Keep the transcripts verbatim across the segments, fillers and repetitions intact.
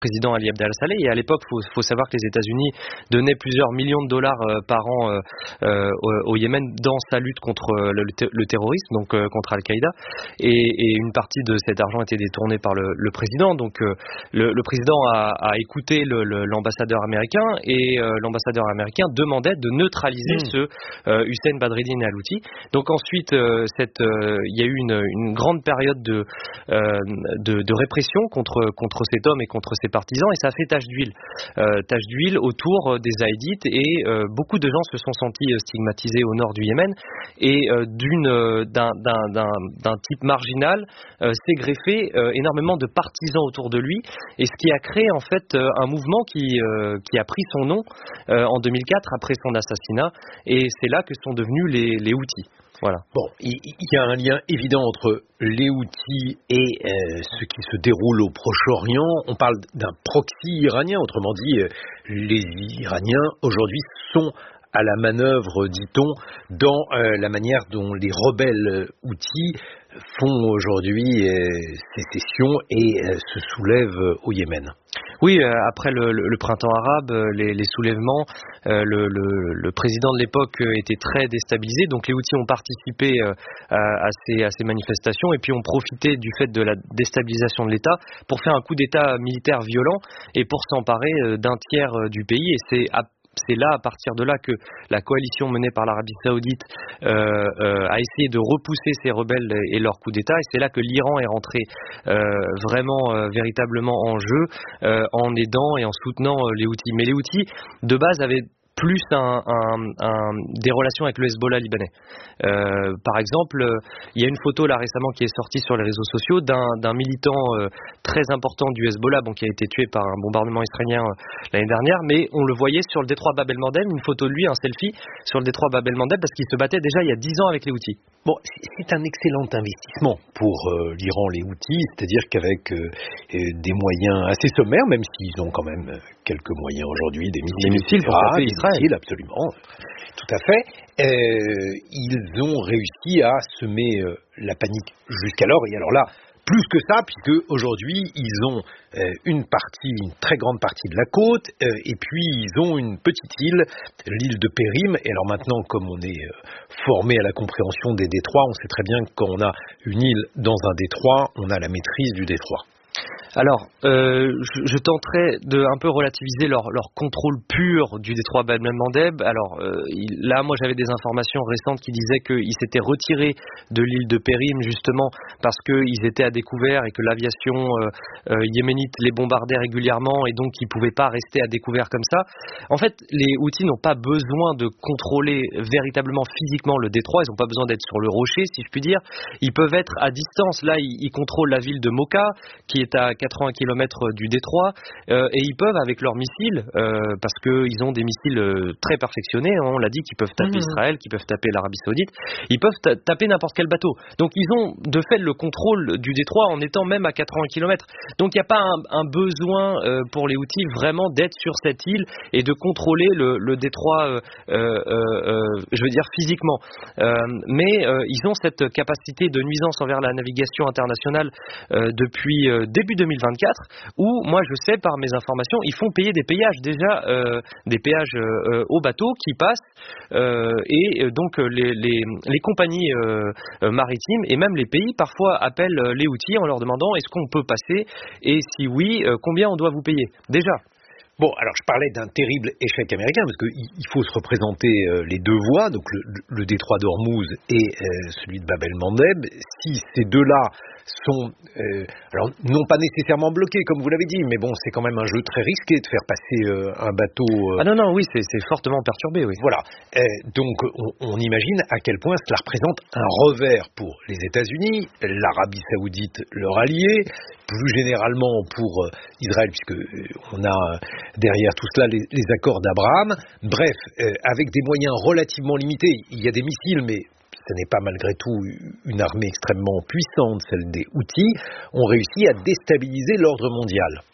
président Ali Abdel Saleh, et à l'époque, il faut, faut savoir que les États-Unis donnaient plusieurs millions de dollars euh, par an euh, euh, au, au Yémen dans sa lutte contre euh, le, le terrorisme, donc euh, contre Al-Qaïda, et, et une partie de cet argent était détournée par le, le président. Donc euh, le, le président a, a écouté le, le, l'ambassadeur américain, et euh, l'ambassadeur américain demandait de neutraliser mmh. ce euh, Hussein Badreddine Al-Houthi. Donc ensuite, euh, cette, euh, il y a eu une, une grande période de, euh, de, de répression contre, contre cet homme et contre ses partisans, et ça a fait tache d'huile, euh, tache d'huile autour des Zaïdites, et euh, beaucoup de gens se sont sentis stigmatisés au nord du Yémen, et euh, d'une, euh, d'un, d'un, d'un, d'un type marginal euh, s'est greffé euh, énormément de partisans autour de lui, et ce qui a créé en fait euh, un mouvement qui, euh, qui a pris son nom euh, en deux mille quatre après son assassinat, et c'est là que sont devenus les, les Houthis. Voilà. Bon, il y a un lien évident entre les Houthis et euh, ce qui se déroule au Proche-Orient. On parle d'un proxy iranien, autrement dit, euh, les Iraniens aujourd'hui sont à la manœuvre, dit-on, dans euh, la manière dont les rebelles Houthis font aujourd'hui euh, sécession et euh, se soulèvent au Yémen. Oui, euh, après le, le, le printemps arabe, euh, les, les soulèvements, euh, le, le, le président de l'époque euh, était très déstabilisé, donc les Houthis ont participé euh, à, à, ces, à ces manifestations, et puis ont profité du fait de la déstabilisation de l'État pour faire un coup d'État militaire violent et pour s'emparer euh, d'un tiers euh, du pays, et c'est à C'est là, à partir de là, que la coalition menée par l'Arabie Saoudite euh, euh, a essayé de repousser ces rebelles et leur coup d'État. Et c'est là que l'Iran est rentré euh, vraiment, euh, véritablement en jeu, euh, en aidant et en soutenant euh, les Houthis. Mais les Houthis, de base, avaient plus un, un, un, des relations avec le Hezbollah libanais. Euh, par exemple, euh, il y a une photo là récemment qui est sortie sur les réseaux sociaux d'un, d'un militant euh, très important du Hezbollah, bon, qui a été tué par un bombardement israélien euh, l'année dernière, mais on le voyait sur le détroit Bab el-Mandeb, une photo de lui, un selfie sur le détroit Bab el-Mandeb, parce qu'il se battait déjà il y a dix ans avec les Houthis. Bon, c'est un excellent investissement pour euh, l'Iran, les Houthis, c'est-à-dire qu'avec euh, des moyens assez sommaires, même s'ils ont quand même quelques moyens aujourd'hui, des missiles, des missiles pour taper Israël. Missiles, absolument, tout à fait. Euh, ils ont réussi à semer euh, la panique jusqu'alors, et alors là, plus que ça, puisque aujourd'hui ils ont euh, une partie, une très grande partie de la côte, euh, et puis ils ont une petite île, l'île de Périm. Et alors maintenant, comme on est euh, formé à la compréhension des détroits, on sait très bien que quand on a une île dans un détroit, on a la maîtrise du détroit. Alors, euh, je, je tenterai de un peu relativiser leur, leur contrôle pur du détroit Bab el-Mandeb. Alors euh, il, là, moi, j'avais des informations récentes qui disaient qu'ils s'étaient retirés de l'île de Périm justement parce qu'ils étaient à découvert et que l'aviation euh, euh, yéménite les bombardait régulièrement, et donc ils ne pouvaient pas rester à découvert comme ça. En fait, les Houthis n'ont pas besoin de contrôler véritablement physiquement le détroit. Ils n'ont pas besoin d'être sur le rocher, si je puis dire. Ils peuvent être à distance. Là, ils, ils contrôlent la ville de Mocha, qui est à quatre-vingts kilomètres du détroit, euh, et ils peuvent, avec leurs missiles, euh, parce qu'ils ont des missiles euh, très perfectionnés, hein, on l'a dit, qui peuvent taper mmh. Israël, qui peuvent taper l'Arabie Saoudite, ils peuvent ta- taper n'importe quel bateau. Donc ils ont de fait le contrôle du détroit en étant même à quatre-vingts kilomètres. Donc il n'y a pas un, un besoin euh, pour les Houthis vraiment d'être sur cette île et de contrôler le, le détroit, euh, euh, euh, je veux dire physiquement. Euh, mais euh, ils ont cette capacité de nuisance envers la navigation internationale euh, depuis euh, début deux mille vingt-quatre, où moi je sais par mes informations, ils font payer des péages déjà, euh, des péages euh, aux bateaux qui passent, euh, et donc les, les, les compagnies euh, maritimes et même les pays parfois appellent les Houthis en leur demandant est-ce qu'on peut passer, et si oui, euh, combien on doit vous payer déjà. Bon, alors je parlais d'un terrible échec américain, parce qu'il faut se représenter euh, les deux voies, donc le, le détroit d'Ormuz et euh, celui de Bab el-Mandeb. Si ces deux-là sont, euh, alors non pas nécessairement bloqués, comme vous l'avez dit, mais bon, c'est quand même un jeu très risqué de faire passer euh, un bateau... Euh... Ah non, non, oui, c'est, c'est fortement perturbé, oui. Voilà, euh, donc on, on imagine à quel point cela représente un revers pour les États-Unis, l'Arabie Saoudite, leur allié, plus généralement pour euh, Israël, puisque euh, on a euh, derrière tout cela les, les accords d'Abraham. Bref, euh, avec des moyens relativement limités, il y a des missiles, mais ce n'est pas malgré tout une armée extrêmement puissante, celle des Houthis, ont réussi à déstabiliser l'ordre mondial.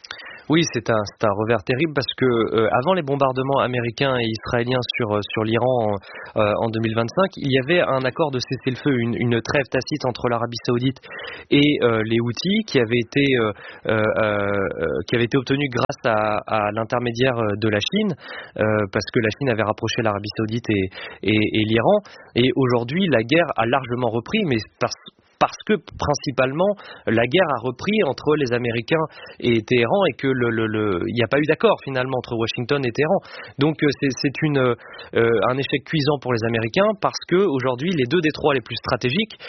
Oui, c'est un, c'est un revers terrible parce que euh, avant les bombardements américains et israéliens sur sur l'Iran euh, en deux mille vingt-cinq, il y avait un accord de cessez-le-feu, une, une trêve tacite entre l'Arabie Saoudite et euh, les Houthis qui avait été euh, euh, euh, qui avait été obtenu grâce à, à l'intermédiaire de la Chine, euh, parce que la Chine avait rapproché l'Arabie Saoudite et, et, et l'Iran. Et aujourd'hui, la guerre a largement repris, mais parce parce que principalement la guerre a repris entre les Américains et Téhéran et que le, le, le, il n'y a pas eu d'accord finalement entre Washington et Téhéran. Donc c'est, c'est une, euh, un échec cuisant pour les Américains parce que aujourd'hui les deux détroits les plus stratégiques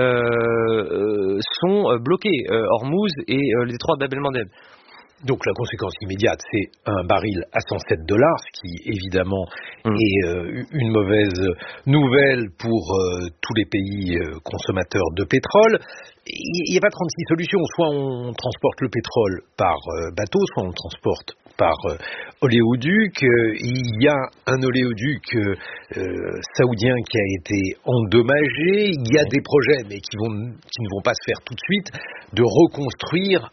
euh, sont bloqués, euh, Hormuz et euh, le détroit de Bab el-Mandeb. Donc la conséquence immédiate, c'est un baril à cent sept dollars, ce qui évidemment mmh. est euh, une mauvaise nouvelle pour euh, tous les pays euh, consommateurs de pétrole. Il n'y a pas trente-six solutions, soit on transporte le pétrole par euh, bateau, soit on le transporte par euh, oléoduc. Euh, il y a un oléoduc euh, euh, saoudien qui a été endommagé. Il y a des projets, mais qui, vont, qui ne vont pas se faire tout de suite, de reconstruire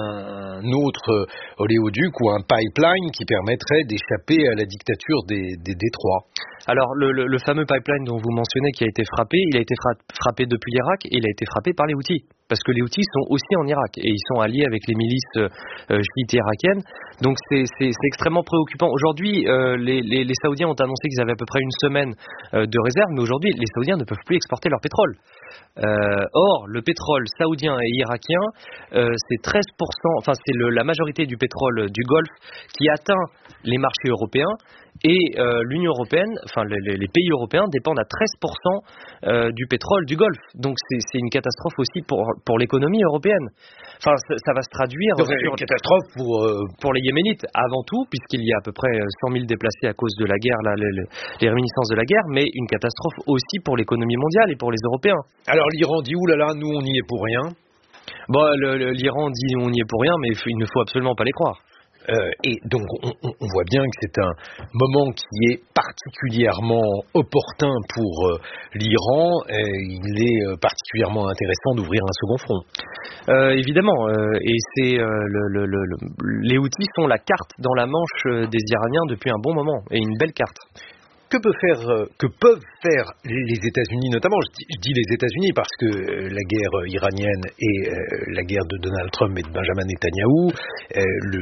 un autre oléoduc ou un pipeline qui permettrait d'échapper à la dictature des, des détroits. Alors le, le, le fameux pipeline dont vous mentionnez qui a été frappé, il a été frappé depuis l'Irak et il a été frappé par les Houthis. Parce que les Houthis sont aussi en Irak et ils sont alliés avec les milices euh, chiites irakiennes. Donc c'est, c'est, c'est extrêmement préoccupant. Aujourd'hui, euh, les, les, les Saoudiens ont annoncé qu'ils avaient à peu près une semaine euh, de réserve, mais aujourd'hui, les Saoudiens ne peuvent plus exporter leur pétrole. Euh, or, le pétrole saoudien et irakien, euh, c'est treize pour cent, enfin c'est le, la majorité du pétrole du Golfe qui atteint les marchés européens. Et euh, l'Union européenne, enfin les, les pays européens dépendent à treize pour cent euh, du pétrole du Golfe. Donc c'est, c'est une catastrophe aussi pour, pour l'économie européenne. Enfin, ça, ça va se traduire Donc, sur une catastrophe pour euh... pour les Yéménites avant tout, puisqu'il y a à peu près cent mille déplacés à cause de la guerre, là, les, les réminiscences de la guerre, mais une catastrophe aussi pour l'économie mondiale et pour les Européens. Alors l'Iran dit oulala, nous on n'y est pour rien. Bon, le, le, l'Iran dit on n'y est pour rien, mais il ne faut absolument pas les croire. Euh, et donc on, on voit bien que c'est un moment qui est particulièrement opportun pour euh, l'Iran et il est euh, particulièrement intéressant d'ouvrir un second front. Euh, évidemment, euh, et c'est euh, le, le, le, les Houthis sont la carte dans la manche des Iraniens depuis un bon moment, et une belle carte. Que, peut faire, que peuvent faire les États-Unis, notamment, je dis, je dis les États-Unis parce que la guerre iranienne et euh, la guerre de Donald Trump et de Benjamin Netanyahou, euh,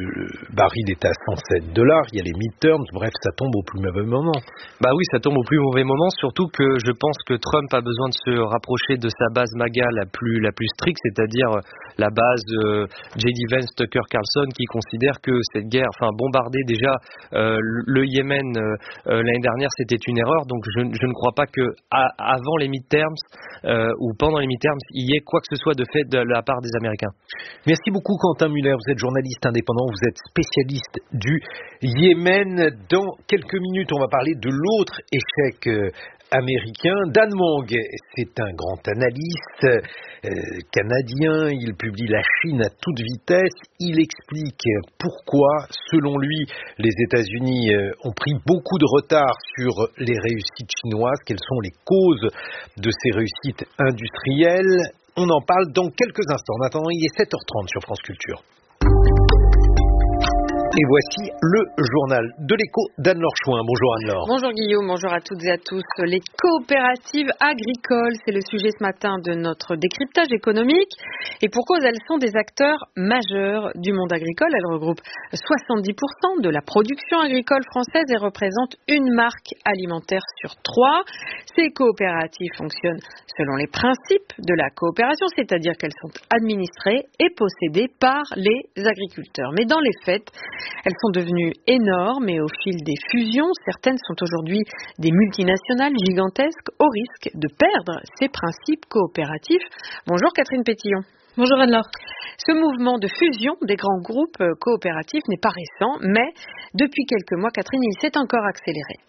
le baril est à cent sept dollars, il y a les midterms, bref, ça tombe au plus mauvais moment. Bah oui, ça tombe au plus mauvais moment, surtout que je pense que Trump a besoin de se rapprocher de sa base MAGA la plus, la plus stricte, c'est-à-dire la base euh, J D Vance, Tucker Carlson, qui considère que cette guerre, enfin bombarder déjà euh, le Yémen euh, l'année dernière, c'était une erreur, donc je, je ne crois pas que à, avant les midterms euh, ou pendant les midterms, il y ait quoi que ce soit de fait de la part des Américains. Merci beaucoup Quentin Muller, vous êtes journaliste indépendant, vous êtes spécialiste du Yémen. Dans quelques minutes, on va parler de l'autre échec euh, américain. Dan Meng, c'est un grand analyste euh, canadien, il publie La Chine à toute vitesse, il explique pourquoi, selon lui, les États-Unis euh, ont pris beaucoup de retard sur les réussites chinoises, quelles sont les causes de ces réussites industrielles. On en parle dans quelques instants. En attendant, il est sept heures trente sur France Culture. Et voici le journal de l'écho d'Anne-Laure Chouin. Bonjour Anne-Laure. Bonjour Guillaume, bonjour à toutes et à tous. Les coopératives agricoles, c'est le sujet ce matin de notre décryptage économique. Et pour cause, elles sont des acteurs majeurs du monde agricole. Elles regroupent soixante-dix pour cent de la production agricole française et représentent une marque alimentaire sur trois. Ces coopératives fonctionnent selon les principes de la coopération, c'est-à-dire qu'elles sont administrées et possédées par les agriculteurs. Mais dans les faits, elles sont devenues énormes et au fil des fusions, certaines sont aujourd'hui des multinationales gigantesques au risque de perdre ces principes coopératifs. Bonjour Catherine Pétillon. Bonjour Anne-Laure. Ce mouvement de fusion des grands groupes coopératifs n'est pas récent, mais depuis quelques mois, Catherine, il s'est encore accéléré.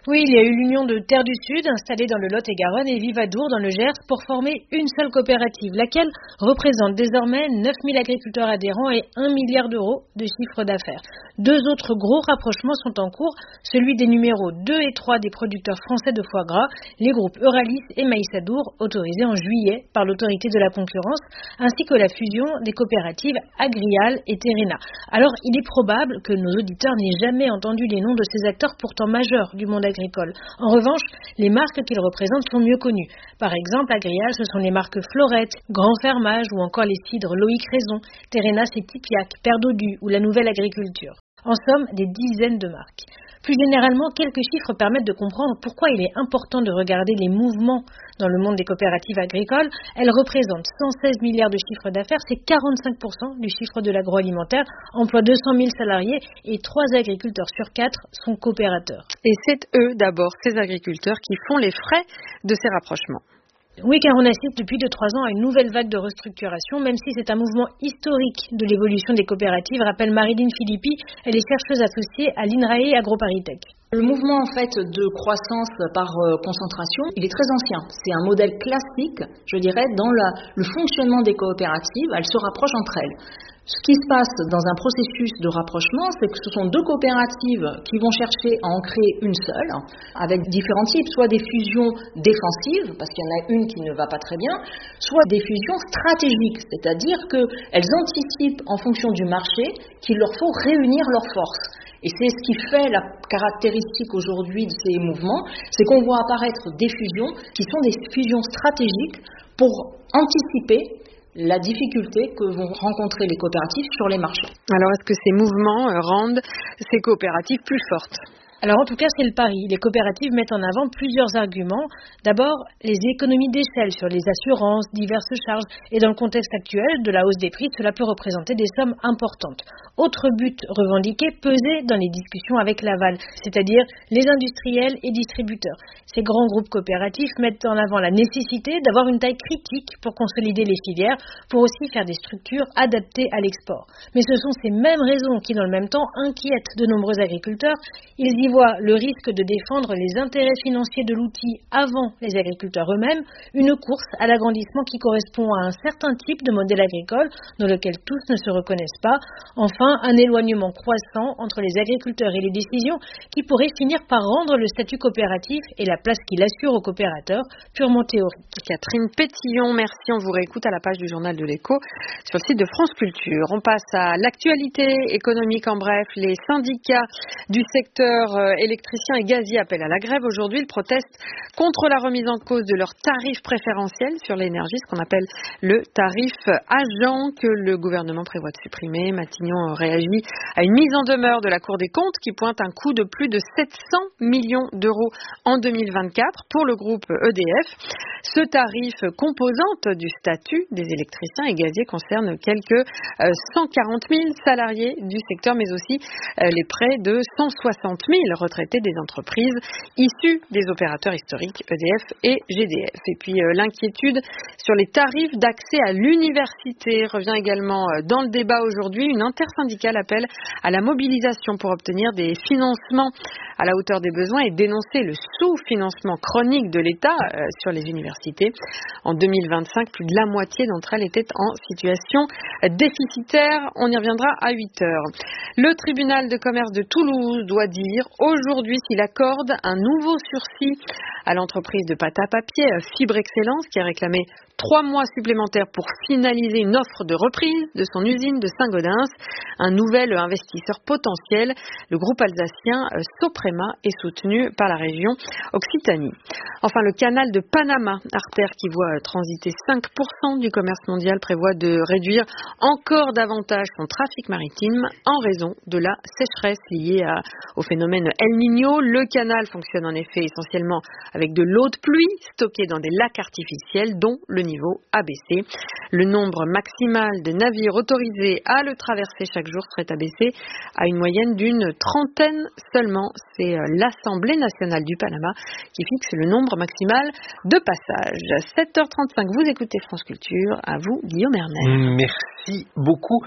Oui, il y a eu l'Union de Terre du Sud installée dans le Lot-et-Garonne et Vivadour dans le Gers pour former une seule coopérative, laquelle représente désormais neuf mille agriculteurs adhérents et un milliard d'euros de chiffre d'affaires. Deux autres gros rapprochements sont en cours, celui des numéros deux et trois des producteurs français de foie gras, les groupes Euralis et Maïsadour, autorisés en juillet par l'autorité de la concurrence, ainsi que la fusion des coopératives Agrial et Terrena. Alors, il est probable que nos auditeurs n'aient jamais entendu les noms de ces acteurs pourtant majeurs du monde agricole. Agricole. En revanche, les marques qu'ils représentent sont mieux connues. Par exemple, Agrial, ce sont les marques Florette, Grand Fermage ou encore les cidres Loïc Raison. Terrena, c'est Tipiac, Père Dodu ou la Nouvelle Agriculture. En somme, des dizaines de marques. Plus généralement, quelques chiffres permettent de comprendre pourquoi il est important de regarder les mouvements dans le monde des coopératives agricoles. Elles représentent cent seize milliards de chiffre d'affaires, c'est quarante-cinq pour cent du chiffre de l'agroalimentaire, emploient deux cent mille salariés et trois agriculteurs sur quatre sont coopérateurs. Et c'est eux d'abord, ces agriculteurs, qui font les frais de ces rapprochements. Oui, car on assiste depuis deux à trois ans à une nouvelle vague de restructuration, même si c'est un mouvement historique de l'évolution des coopératives, rappelle Marilyn Philippi, elle est chercheuse associée à l'INRAE AgroParisTech. Le mouvement en fait de croissance par euh, concentration, il est très ancien. C'est un modèle classique, je dirais, dans la, le fonctionnement des coopératives. Elles se rapprochent entre elles. Ce qui se passe dans un processus de rapprochement, c'est que ce sont deux coopératives qui vont chercher à en créer une seule, avec différents types, soit des fusions défensives, parce qu'il y en a une qui ne va pas très bien, soit des fusions stratégiques, c'est-à-dire qu'elles anticipent en fonction du marché qu'il leur faut réunir leurs forces. Et c'est ce qui fait la caractéristique aujourd'hui de ces mouvements, c'est qu'on voit apparaître des fusions qui sont des fusions stratégiques pour anticiper la difficulté que vont rencontrer les coopératives sur les marchés. Alors, est-ce que ces mouvements rendent ces coopératives plus fortes ? Alors en tout cas, c'est le pari. Les coopératives mettent en avant plusieurs arguments. D'abord, les économies d'échelle sur les assurances, diverses charges. Et dans le contexte actuel de la hausse des prix, cela peut représenter des sommes importantes. Autre but revendiqué, peser dans les discussions avec l'aval, c'est-à-dire les industriels et distributeurs. Ces grands groupes coopératifs mettent en avant la nécessité d'avoir une taille critique pour consolider les filières, pour aussi faire des structures adaptées à l'export. Mais ce sont ces mêmes raisons qui, dans le même temps, inquiètent de nombreux agriculteurs. Ils y voient le risque de défendre les intérêts financiers de l'outil avant les agriculteurs eux-mêmes, une course à l'agrandissement qui correspond à un certain type de modèle agricole dans lequel tous ne se reconnaissent pas. Enfin, un éloignement croissant entre les agriculteurs et les décisions qui pourrait finir par rendre le statut coopératif et la place qu'il assure aux coopérateurs purement théorique. Catherine Pétillon, merci. On vous réécoute à la page du journal de l'Écho sur le site de France Culture. On passe à l'actualité économique en bref. Les syndicats du secteur électriciens et gaziers appellent à la grève aujourd'hui. Ils protestent contre la remise en cause de leurs tarifs préférentiels sur l'énergie, ce qu'on appelle le tarif agent que le gouvernement prévoit de supprimer. Matignon réagit à une mise en demeure de la Cour des comptes qui pointe un coût de plus de sept cents millions d'euros en deux mille vingt-quatre pour le groupe E D F. Ce tarif composante du statut des électriciens et gaziers concerne quelques cent quarante mille salariés du secteur, mais aussi les près de cent soixante mille retraités des entreprises issus des opérateurs historiques E D F et G D F. Et puis euh, l'inquiétude sur les tarifs d'accès à l'université revient également euh, dans le débat aujourd'hui. Une intersyndicale appelle à la mobilisation pour obtenir des financements à la hauteur des besoins et dénoncer le sous-financement chronique de l'État euh, sur les universités. En deux mille vingt-cinq, plus de la moitié d'entre elles étaient en situation déficitaire. On y reviendra à huit heures. Le tribunal de commerce de Toulouse doit dire aujourd'hui s'il accorde un nouveau sursis à l'entreprise de pâte à papier Fibre Excellence qui a réclamé trois mois supplémentaires pour finaliser une offre de reprise de son usine de Saint-Gaudens. Un nouvel investisseur potentiel, le groupe alsacien Soprema, est soutenu par la région Occitanie. Enfin, le canal de Panama, artère qui voit transiter cinq pour cent du commerce mondial, prévoit de réduire encore davantage son trafic maritime en raison de la sécheresse liée à, au phénomène El Niño. Le canal fonctionne en effet essentiellement avec de l'eau de pluie stockée dans des lacs artificiels dont le niveau a baissé. Le nombre maximal de navires autorisés à le traverser chaque jour serait abaissé à une moyenne d'une trentaine seulement. C'est l'Assemblée nationale du Panama qui fixe le nombre maximal de passages. sept heures trente-cinq, vous écoutez France Culture. À vous, Guillaume Erner. Merci beaucoup.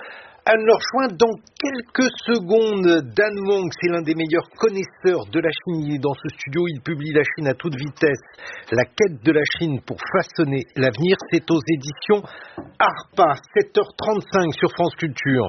Anne Lorchouin, dans quelques secondes, Dan Wang, c'est l'un des meilleurs connaisseurs de la Chine. Il est dans ce studio, il publie La Chine à toute vitesse, la quête de la Chine pour façonner l'avenir. C'est aux éditions ARPA, sept heures trente-cinq sur France Culture.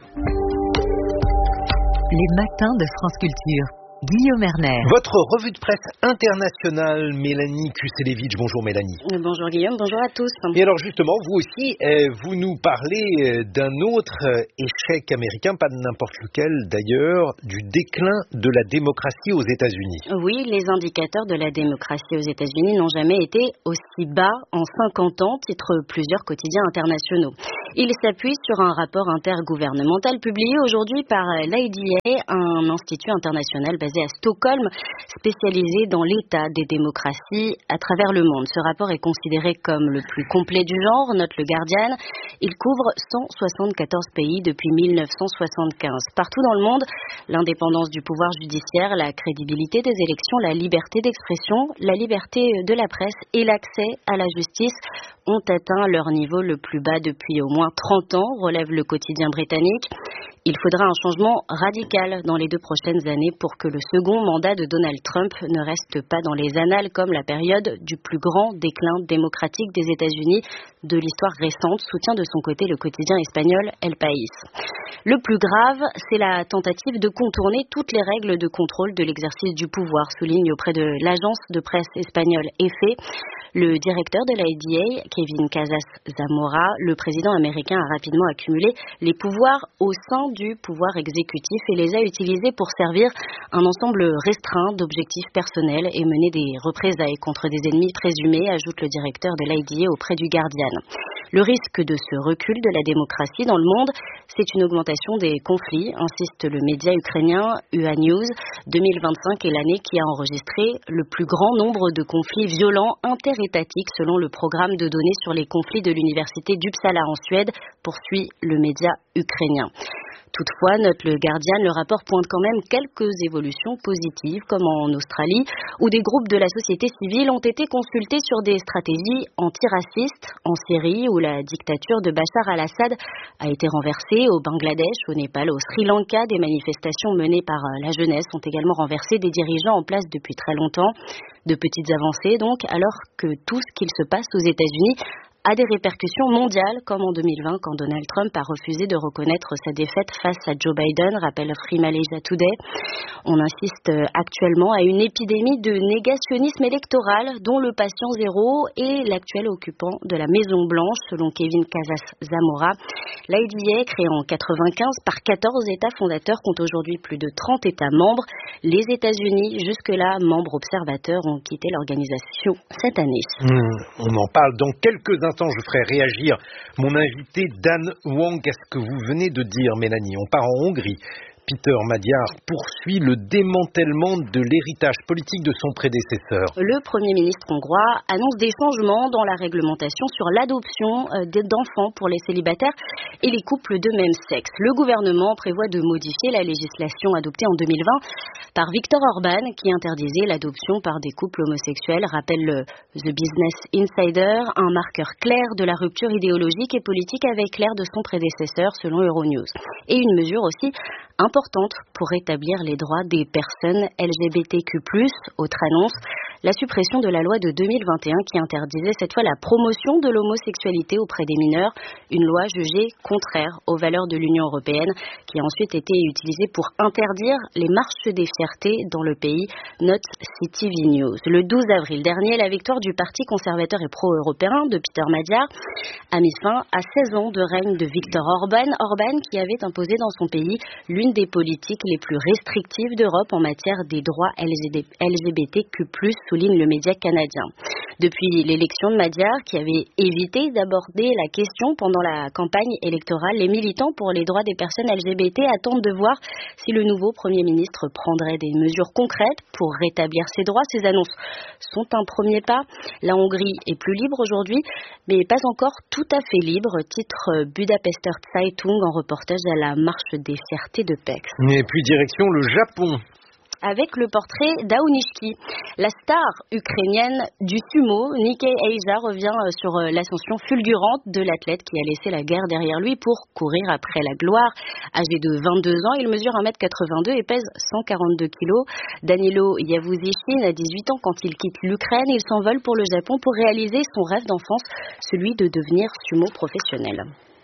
Les matins de France Culture. Guillaume Erner. Votre revue de presse internationale, Mélanie Kuselevitch. Bonjour Mélanie. Bonjour Guillaume, bonjour à tous. Et alors justement, vous aussi, euh, vous nous parlez d'un autre euh, échec américain, pas n'importe lequel d'ailleurs, du déclin de la démocratie aux États-Unis. Oui, les indicateurs de la démocratie aux États-Unis n'ont jamais été aussi bas en cinquante ans, titrent plusieurs quotidiens internationaux. Ils s'appuient sur un rapport intergouvernemental publié aujourd'hui par l'I D A, un institut international basé à Stockholm, spécialisé dans l'état des démocraties à travers le monde. Ce rapport est considéré comme le plus complet du genre, note le Guardian. Il couvre cent soixante-quatorze pays depuis mille neuf cent soixante-quinze. Partout dans le monde, l'indépendance du pouvoir judiciaire, la crédibilité des élections, la liberté d'expression, la liberté de la presse et l'accès à la justice ont atteint leur niveau le plus bas depuis au moins trente ans, relève le quotidien britannique. Il faudra un changement radical dans les deux prochaines années pour que le second mandat de Donald Trump ne reste pas dans les annales comme la période du plus grand déclin démocratique des États-Unis de l'histoire récente, soutient de son côté le quotidien espagnol El País. Le plus grave, c'est la tentative de contourner toutes les règles de contrôle de l'exercice du pouvoir, souligne auprès de l'agence de presse espagnole E F E le directeur de l'I D A, Kevin Casas Zamora. Le président américain a rapidement accumulé les pouvoirs au sein du pouvoir exécutif et les a utilisés pour servir un ensemble restreint d'objectifs personnels et mener des représailles contre des ennemis présumés, ajoute le directeur de l'I D A auprès du Guardian. Le risque de ce recul de la démocratie dans le monde, c'est une augmentation des conflits, insiste le média ukrainien U A News. deux mille vingt-cinq est l'année qui a enregistré le plus grand nombre de conflits violents interétatiques selon le programme de données sur les conflits de l'université d'Uppsala en Suède, poursuit le média ukrainien. Toutefois, note le Guardian, le rapport pointe quand même quelques évolutions positives, comme en Australie, où des groupes de la société civile ont été consultés sur des stratégies antiracistes, en Syrie, où la dictature de Bachar al-Assad a été renversée, au Bangladesh, au Népal, au Sri Lanka, des manifestations menées par la jeunesse ont également renversé des dirigeants en place depuis très longtemps. De petites avancées donc, alors que tout ce qu'il se passe aux États-Unis a des répercussions mondiales, comme en deux mille vingt, quand Donald Trump a refusé de reconnaître sa défaite face à Joe Biden, rappelle Free Malaysia Today. On insiste actuellement à une épidémie de négationnisme électoral, dont le patient zéro est l'actuel occupant de la Maison Blanche, selon Kevin Casas Zamora. L'I D A, créé en quatre-vingt-quinze par quatorze États fondateurs, compte aujourd'hui plus de trente États membres. Les États-Unis, jusque-là membres observateurs, ont quitté l'organisation cette année. Mmh, on en parle dans quelques instants. Je ferai réagir mon invité Dan Wang à ce que vous venez de dire, Mélanie. On part en Hongrie. Peter Magyar poursuit le démantèlement de l'héritage politique de son prédécesseur. Le Premier ministre hongrois annonce des changements dans la réglementation sur l'adoption d'enfants pour les célibataires et les couples de même sexe. Le gouvernement prévoit de modifier la législation adoptée en deux mille vingt par Viktor Orban qui interdisait l'adoption par des couples homosexuels, rappelle le The Business Insider, un marqueur clair de la rupture idéologique et politique avec l'ère de son prédécesseur selon Euronews. Et une mesure aussi importante pour rétablir les droits des personnes L G B T Q plus, autre annonce, la suppression de la loi de deux mille vingt et un qui interdisait cette fois la promotion de l'homosexualité auprès des mineurs, une loi jugée contraire aux valeurs de l'Union européenne qui a ensuite été utilisée pour interdire les marches des fiertés dans le pays, note C T V News. Le douze avril dernier, la victoire du Parti conservateur et pro-européen de Peter Magyar a mis fin à seize ans de règne de Viktor Orban, Orban qui avait imposé dans son pays l'une des politiques les plus restrictives d'Europe en matière des droits L G B T Q plus, souligne le média canadien. Depuis l'élection de Magyar, qui avait évité d'aborder la question pendant la campagne électorale, les militants pour les droits des personnes L G B T attendent de voir si le nouveau Premier ministre prendrait des mesures concrètes pour rétablir ces droits. Ces annonces sont un premier pas. La Hongrie est plus libre aujourd'hui, mais pas encore tout à fait libre, titre Budapester Zeitung en reportage à la marche des fiertés de Pécs. Et puis direction le Japon. avec le portrait d'Aounishki. La star ukrainienne du sumo, Nikkei Asia, revient sur l'ascension fulgurante de l'athlète qui a laissé la guerre derrière lui pour courir après la gloire. Âgé de vingt-deux ans, il mesure un mètre quatre-vingt-deux et pèse cent quarante-deux kilos. Danilo Yavuzishin a dix-huit ans quand il quitte l'Ukraine. Il s'envole pour le Japon pour réaliser son rêve d'enfance, celui de devenir sumo professionnel.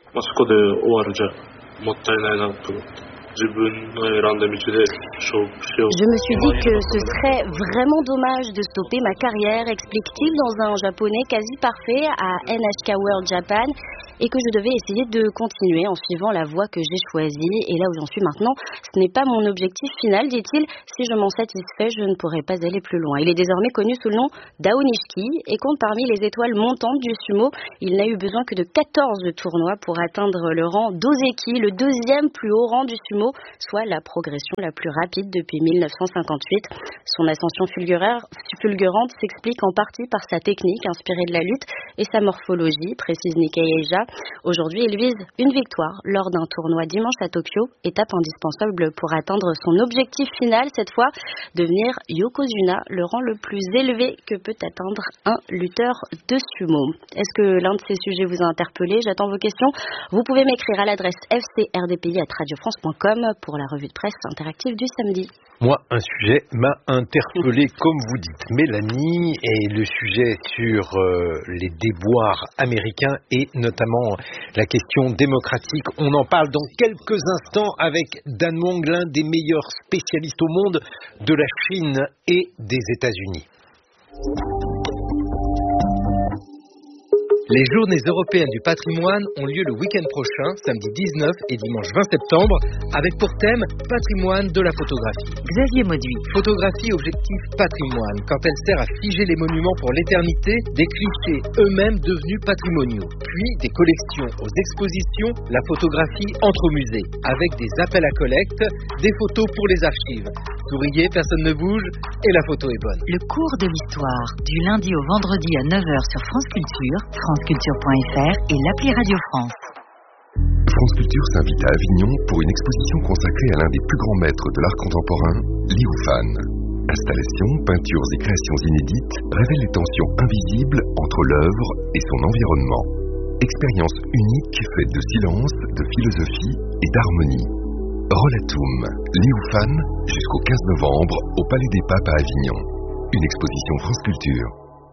Je me suis dit que ce serait vraiment dommage de stopper ma carrière, explique-t-il dans un japonais quasi parfait à N H K World Japan, et que je devais essayer de continuer en suivant la voie que j'ai choisie. Et là où j'en suis maintenant, ce n'est pas mon objectif final, dit-il. Si je m'en satisfais, je ne pourrais pas aller plus loin. Il est désormais connu sous le nom d'Aounishki et compte parmi les étoiles montantes du sumo. Il n'a eu besoin que de quatorze tournois pour atteindre le rang d'Ozeki, le deuxième plus haut rang du sumo, soit la progression la plus rapide depuis mille neuf cent cinquante-huit. Son ascension fulgurante s'explique en partie par sa technique inspirée de la lutte et sa morphologie, précise Nikkei Asia. Aujourd'hui, il vise une victoire lors d'un tournoi dimanche à Tokyo, étape indispensable pour atteindre son objectif final, cette fois devenir Yokozuna, le rang le plus élevé que peut atteindre un lutteur de sumo. Est-ce que l'un de ces sujets vous a interpellé? J'attends vos questions. Vous pouvez m'écrire à l'adresse f c r d p i arobase radio france point com pour la revue de presse interactive du samedi. Moi, un sujet m'a interpellé, comme vous dites, Mélanie, et le sujet sur euh, les déboires américains et notamment la question démocratique. On en parle dans quelques instants avec Dan Wang, l'un des meilleurs spécialistes au monde de la Chine et des États-Unis. Les journées européennes du patrimoine ont lieu le week-end prochain, samedi dix-neuf et dimanche vingt septembre, avec pour thème patrimoine de la photographie. Xavier Mauduit. Photographie objectif patrimoine, quand elle sert à figer les monuments pour l'éternité, des clichés eux-mêmes devenus patrimoniaux. Puis des collections aux expositions, la photographie entre au musée, avec des appels à collecte, des photos pour les archives. Souriez, personne ne bouge et la photo est bonne. Le cours de l'histoire, du lundi au vendredi à neuf heures sur France Culture, franceculture point f r et l'appli Radio France. France Culture s'invite à Avignon pour une exposition consacrée à l'un des plus grands maîtres de l'art contemporain, Liu Fan. Installations, peintures et créations inédites révèlent les tensions invisibles entre l'œuvre et son environnement. Expérience unique faite de silence, de philosophie et d'harmonie. Rollatum, Liu Fan, jusqu'au quinze novembre, au Palais des Papes à Avignon. Une exposition France Culture.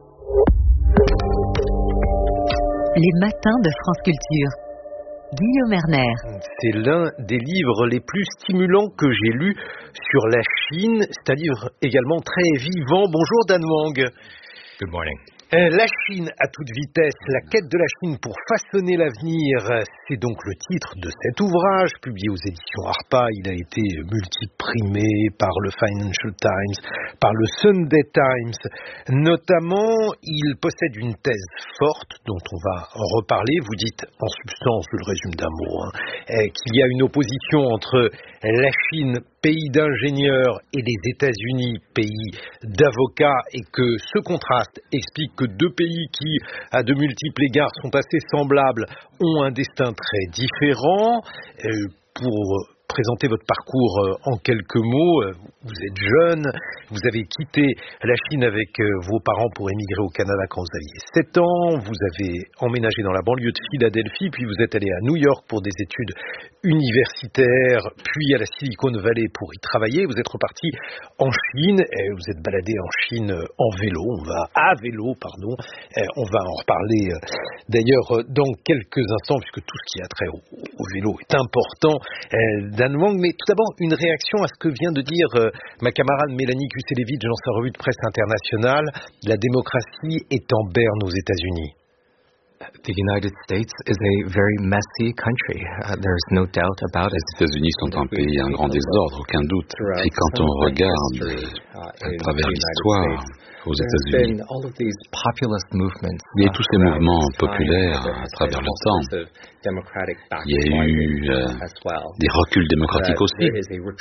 Les matins de France Culture. Guillaume Erner. C'est l'un des livres les plus stimulants que j'ai lus sur la Chine. C'est un livre également très vivant. Bonjour Dan Wang. Good morning. La Chine à toute vitesse, la quête de la Chine pour façonner l'avenir, c'est donc le titre de cet ouvrage, publié aux éditions Harpa. Il a été multiprimé par le Financial Times, par le Sunday Times. Notamment, il possède une thèse forte dont on va en reparler. Vous dites, en substance, je le résume d'un mot, hein, qu'il y a une opposition entre la Chine, pays d'ingénieurs, et les États-Unis, pays d'avocats, et que ce contraste explique que deux pays qui, à de multiples égards, sont assez semblables, ont un destin très différent. Euh, pour présenter votre parcours en quelques mots, vous êtes jeune, vous avez quitté la Chine avec vos parents pour émigrer au Canada quand vous aviez sept ans, vous avez emménagé dans la banlieue de Philadelphie, puis vous êtes allé à New York pour des études universitaires, puis à la Silicon Valley pour y travailler, vous êtes reparti en Chine, et vous êtes baladé en Chine en vélo, on va à vélo, pardon, on va en reparler d'ailleurs dans quelques instants, puisque tout ce qui a trait au, au vélo est important. Dan Wang, mais tout d'abord une réaction à ce que vient de dire euh, ma camarade Mélanie Kuselevich dans sa revue de presse internationale. La démocratie est en berne aux États-Unis. The United States is a very messy country. Uh, there's no doubt about it. Les États-Unis sont un pays en grand désordre, aucun doute. Et quand on regarde à travers l'histoire, aux États-Unis. Il y a eu tous ces mouvements populaires à travers le temps. Il y a eu euh, des reculs démocratiques aussi. Il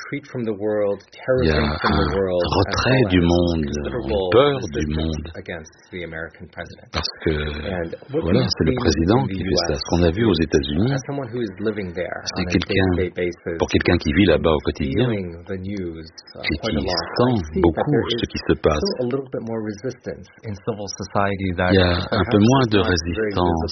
y a un retrait du monde, une peur du monde. Parce que, voilà, c'est le président qui fait ça. Ce qu'on a vu aux États-Unis, c'est quelqu'un, pour quelqu'un qui vit là-bas au quotidien et qui sent beaucoup ce qui se passe. Il y a un peu moins de résistance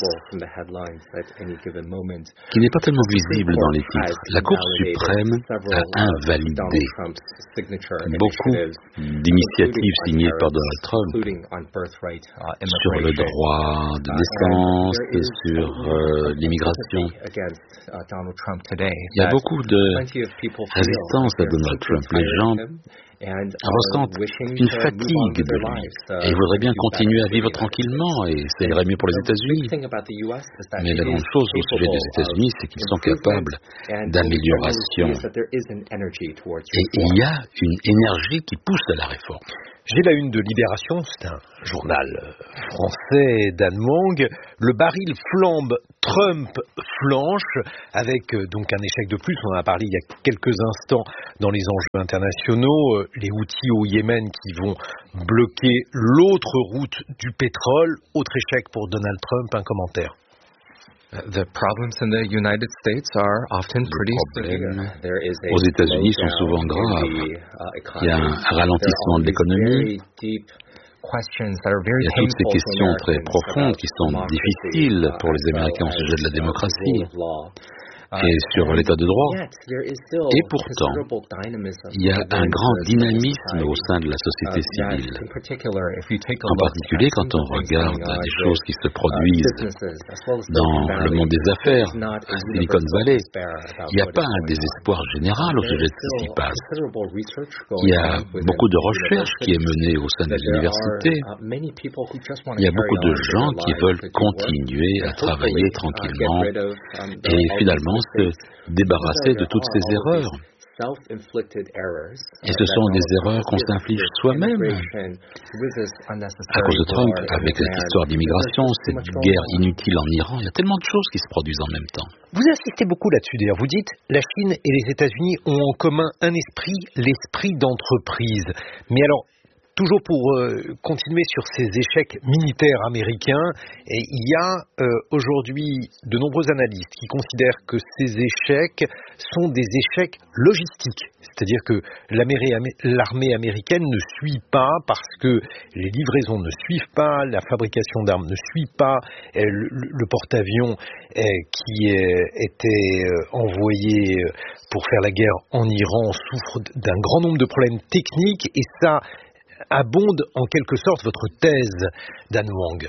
qui n'est pas tellement visible dans les titres. La Cour suprême a invalidé beaucoup d'initiatives signées par Donald Trump sur le droit de naissance, sur euh, l'immigration. Il y a beaucoup de résistance à Donald Trump. Les gens ressentent une fatigue de lui et ils voudraient bien continuer à vivre tranquillement et ça irait mieux pour les États-Unis. Mais la grande chose au sujet des États-Unis, c'est qu'ils sont capables d'amélioration. Et il y a une énergie qui pousse à la réforme. J'ai la une de Libération, c'est un journal français d'Anne-Mong. Le baril flambe, Trump flanche, avec donc un échec de plus. On en a parlé il y a quelques instants dans les enjeux internationaux. Les Houthis au Yémen qui vont bloquer l'autre route du pétrole. Autre échec pour Donald Trump, un commentaire. The problems in the United States are often pretty severe. Aux États-Unis sont souvent graves. Il y a un ralentissement de l'économie. Il y a toutes ces questions très profondes qui sont difficiles pour les Américains au sujet de la démocratie et sur l'état de droit. Et pourtant, il y a un grand dynamisme au sein de la société civile. En particulier quand on regarde les choses qui se produisent dans le monde des affaires, à Silicon Valley. Il n'y a pas un désespoir général au sujet de ce qui s'y passe. Il y a beaucoup de recherche qui est menée au sein des universités. Il y a beaucoup de gens qui veulent continuer à travailler tranquillement et finalement se débarrasser de toutes ces erreurs. Et ce sont des erreurs qu'on s'inflige soi-même. À cause de Trump, avec cette histoire d'immigration, cette guerre inutile en Iran, il y a tellement de choses qui se produisent en même temps. Vous insistez beaucoup là-dessus d'ailleurs. Vous dites, la Chine et les États-Unis ont en commun un esprit, l'esprit d'entreprise. Mais alors, toujours pour euh, continuer sur ces échecs militaires américains, et il y a euh, aujourd'hui de nombreux analystes qui considèrent que ces échecs sont des échecs logistiques. C'est-à-dire que l'armée américaine ne suit pas parce que les livraisons ne suivent pas, la fabrication d'armes ne suit pas, le, le porte-avions qui était envoyé pour faire la guerre en Iran souffre d'un grand nombre de problèmes techniques et ça abonde en quelque sorte votre thèse d'Anne-Mong.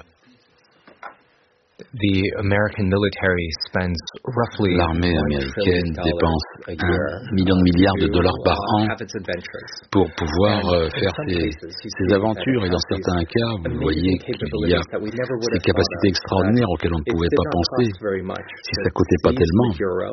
L'armée américaine dépense un million de milliards de dollars par an pour pouvoir faire ses, ses aventures et dans certains cas, vous voyez qu'il y a ces capacités extraordinaires auxquelles on ne pouvait pas penser si ça ne coûtait pas tellement.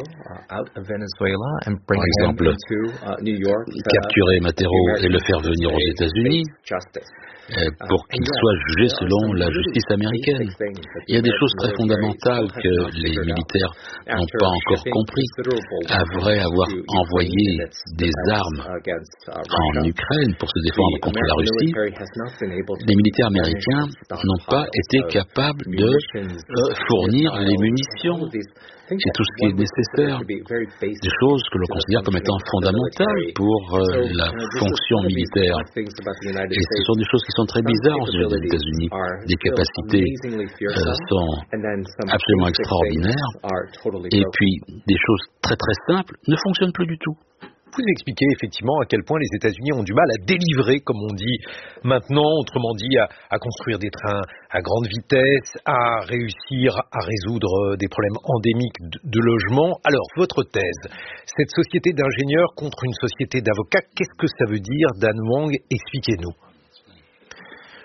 Par exemple, capturer Maduro et le faire venir aux États-Unis pour qu'il soit jugé selon la justice américaine. Il y a des choses très fondamentales que les militaires n'ont pas encore compris. Après avoir envoyé des armes en Ukraine pour se défendre contre la Russie, les militaires américains n'ont pas été capables de fournir les munitions et tout ce qui est nécessaire, des choses que l'on considère comme étant fondamentales pour euh, la fonction militaire. Et ce sont des choses qui sont très bizarres aux États-Unis. Des capacités euh, sont absolument extraordinaires, et puis des choses très très simples ne fonctionnent plus du tout. Vous expliquez effectivement à quel point les États-Unis ont du mal à délivrer, comme on dit maintenant, autrement dit, à, à construire des trains à grande vitesse, à réussir à résoudre des problèmes endémiques de, de logement. Alors, votre thèse, cette société d'ingénieurs contre une société d'avocats, qu'est-ce que ça veut dire, d'Anne-Mong? Expliquez-nous.